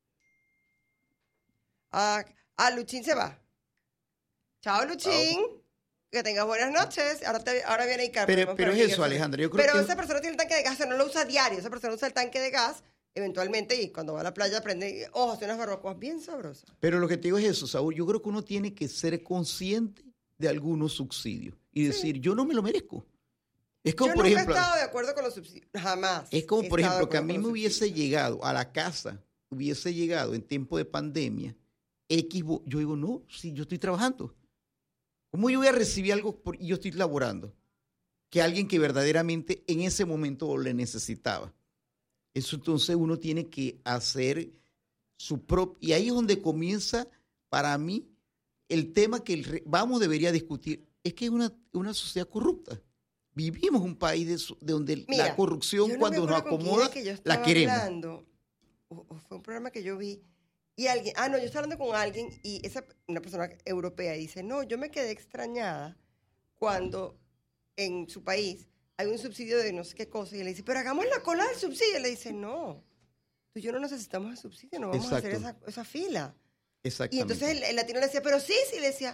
Ah, ah, Luchín se va. Chao, Luchín. Que tengas buenas noches. Ahora, te, ahora viene Icar. Pero, pero es eso, Alejandra. Yo creo Pero que esa persona tiene el tanque de gas, o sea, no lo usa diario. Esa persona usa el tanque de gas eventualmente y cuando va a la playa prende, ojo, hace unas barbacoas bien sabrosas. pero lo que te digo es eso, Saúl. Yo creo que uno tiene que ser consciente de algunos subsidios y decir, yo no me lo merezco. Es como, Yo por nunca ejemplo, he estado de acuerdo con los subsidios. Jamás. es como, he por estado de ejemplo, que a acuerdo mí con me los hubiese subsidios. llegado a la casa, hubiese llegado en tiempo de pandemia, X, bo- yo digo, no, si yo estoy trabajando. ¿Cómo yo voy a recibir algo por, y yo estoy laborando? Que alguien que verdaderamente en ese momento le necesitaba. Eso entonces uno tiene que hacer su propio... Y ahí es donde comienza, para mí, el tema que el re- vamos debería discutir. Es que es una, una sociedad corrupta. Vivimos en un país de, su- de donde Mira, la corrupción, yo no me cuando nos acuerdo con quién acomoda, era que yo la estaba queremos. hablando, o, o fue un programa que yo vi, y alguien, ah, no, yo estaba hablando con alguien, y esa, una persona europea, y dice, no, yo me quedé extrañada cuando en su país hay un subsidio de no sé qué cosa, y le dice, pero hagamos la cola del subsidio, y le dice, no, tú y yo no necesitamos el subsidio, no vamos a hacer esa, Exacto. esa fila. Y Exactamente. entonces el, el latino le decía, pero sí, sí, le decía,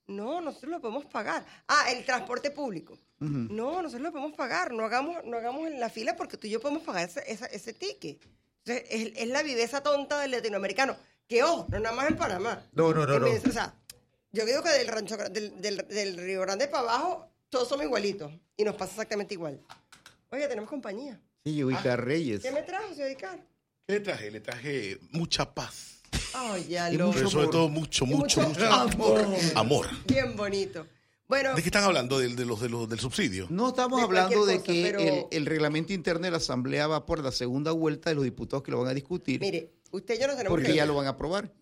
No, nosotros lo podemos pagar. Ah, el transporte público. Ujú. No, nosotros lo podemos pagar. No hagamos, no hagamos en la fila porque tú y yo podemos pagar ese, esa- ese ticket. Entonces, es, es la viveza tonta del latinoamericano. Que ojo, no nada más en Panamá. No, no, no, En no. Venezuela, o sea, yo digo que del rancho Gra- del, del, del Río Grande para abajo, todos somos igualitos. Y nos pasa exactamente igual. Oye, tenemos compañía. Sí, yo Icar Reyes. ¿Qué me trajo, señor Icar? ¿Qué le traje? Le traje mucha paz. Ay, ya Y lo. mucho Pero sobre amor. todo mucho, Y mucho, mucho mucho amor. amor. Bien bonito. Bueno, ¿De qué están hablando? ¿De, de los, de los, del subsidio? No estamos De hablando cualquier de cosa, que pero- el, el reglamento interno de la Asamblea va por la segunda vuelta de los diputados que lo van a discutir, mire, usted y yo nos tenemos porque que ya ir. lo van a aprobar.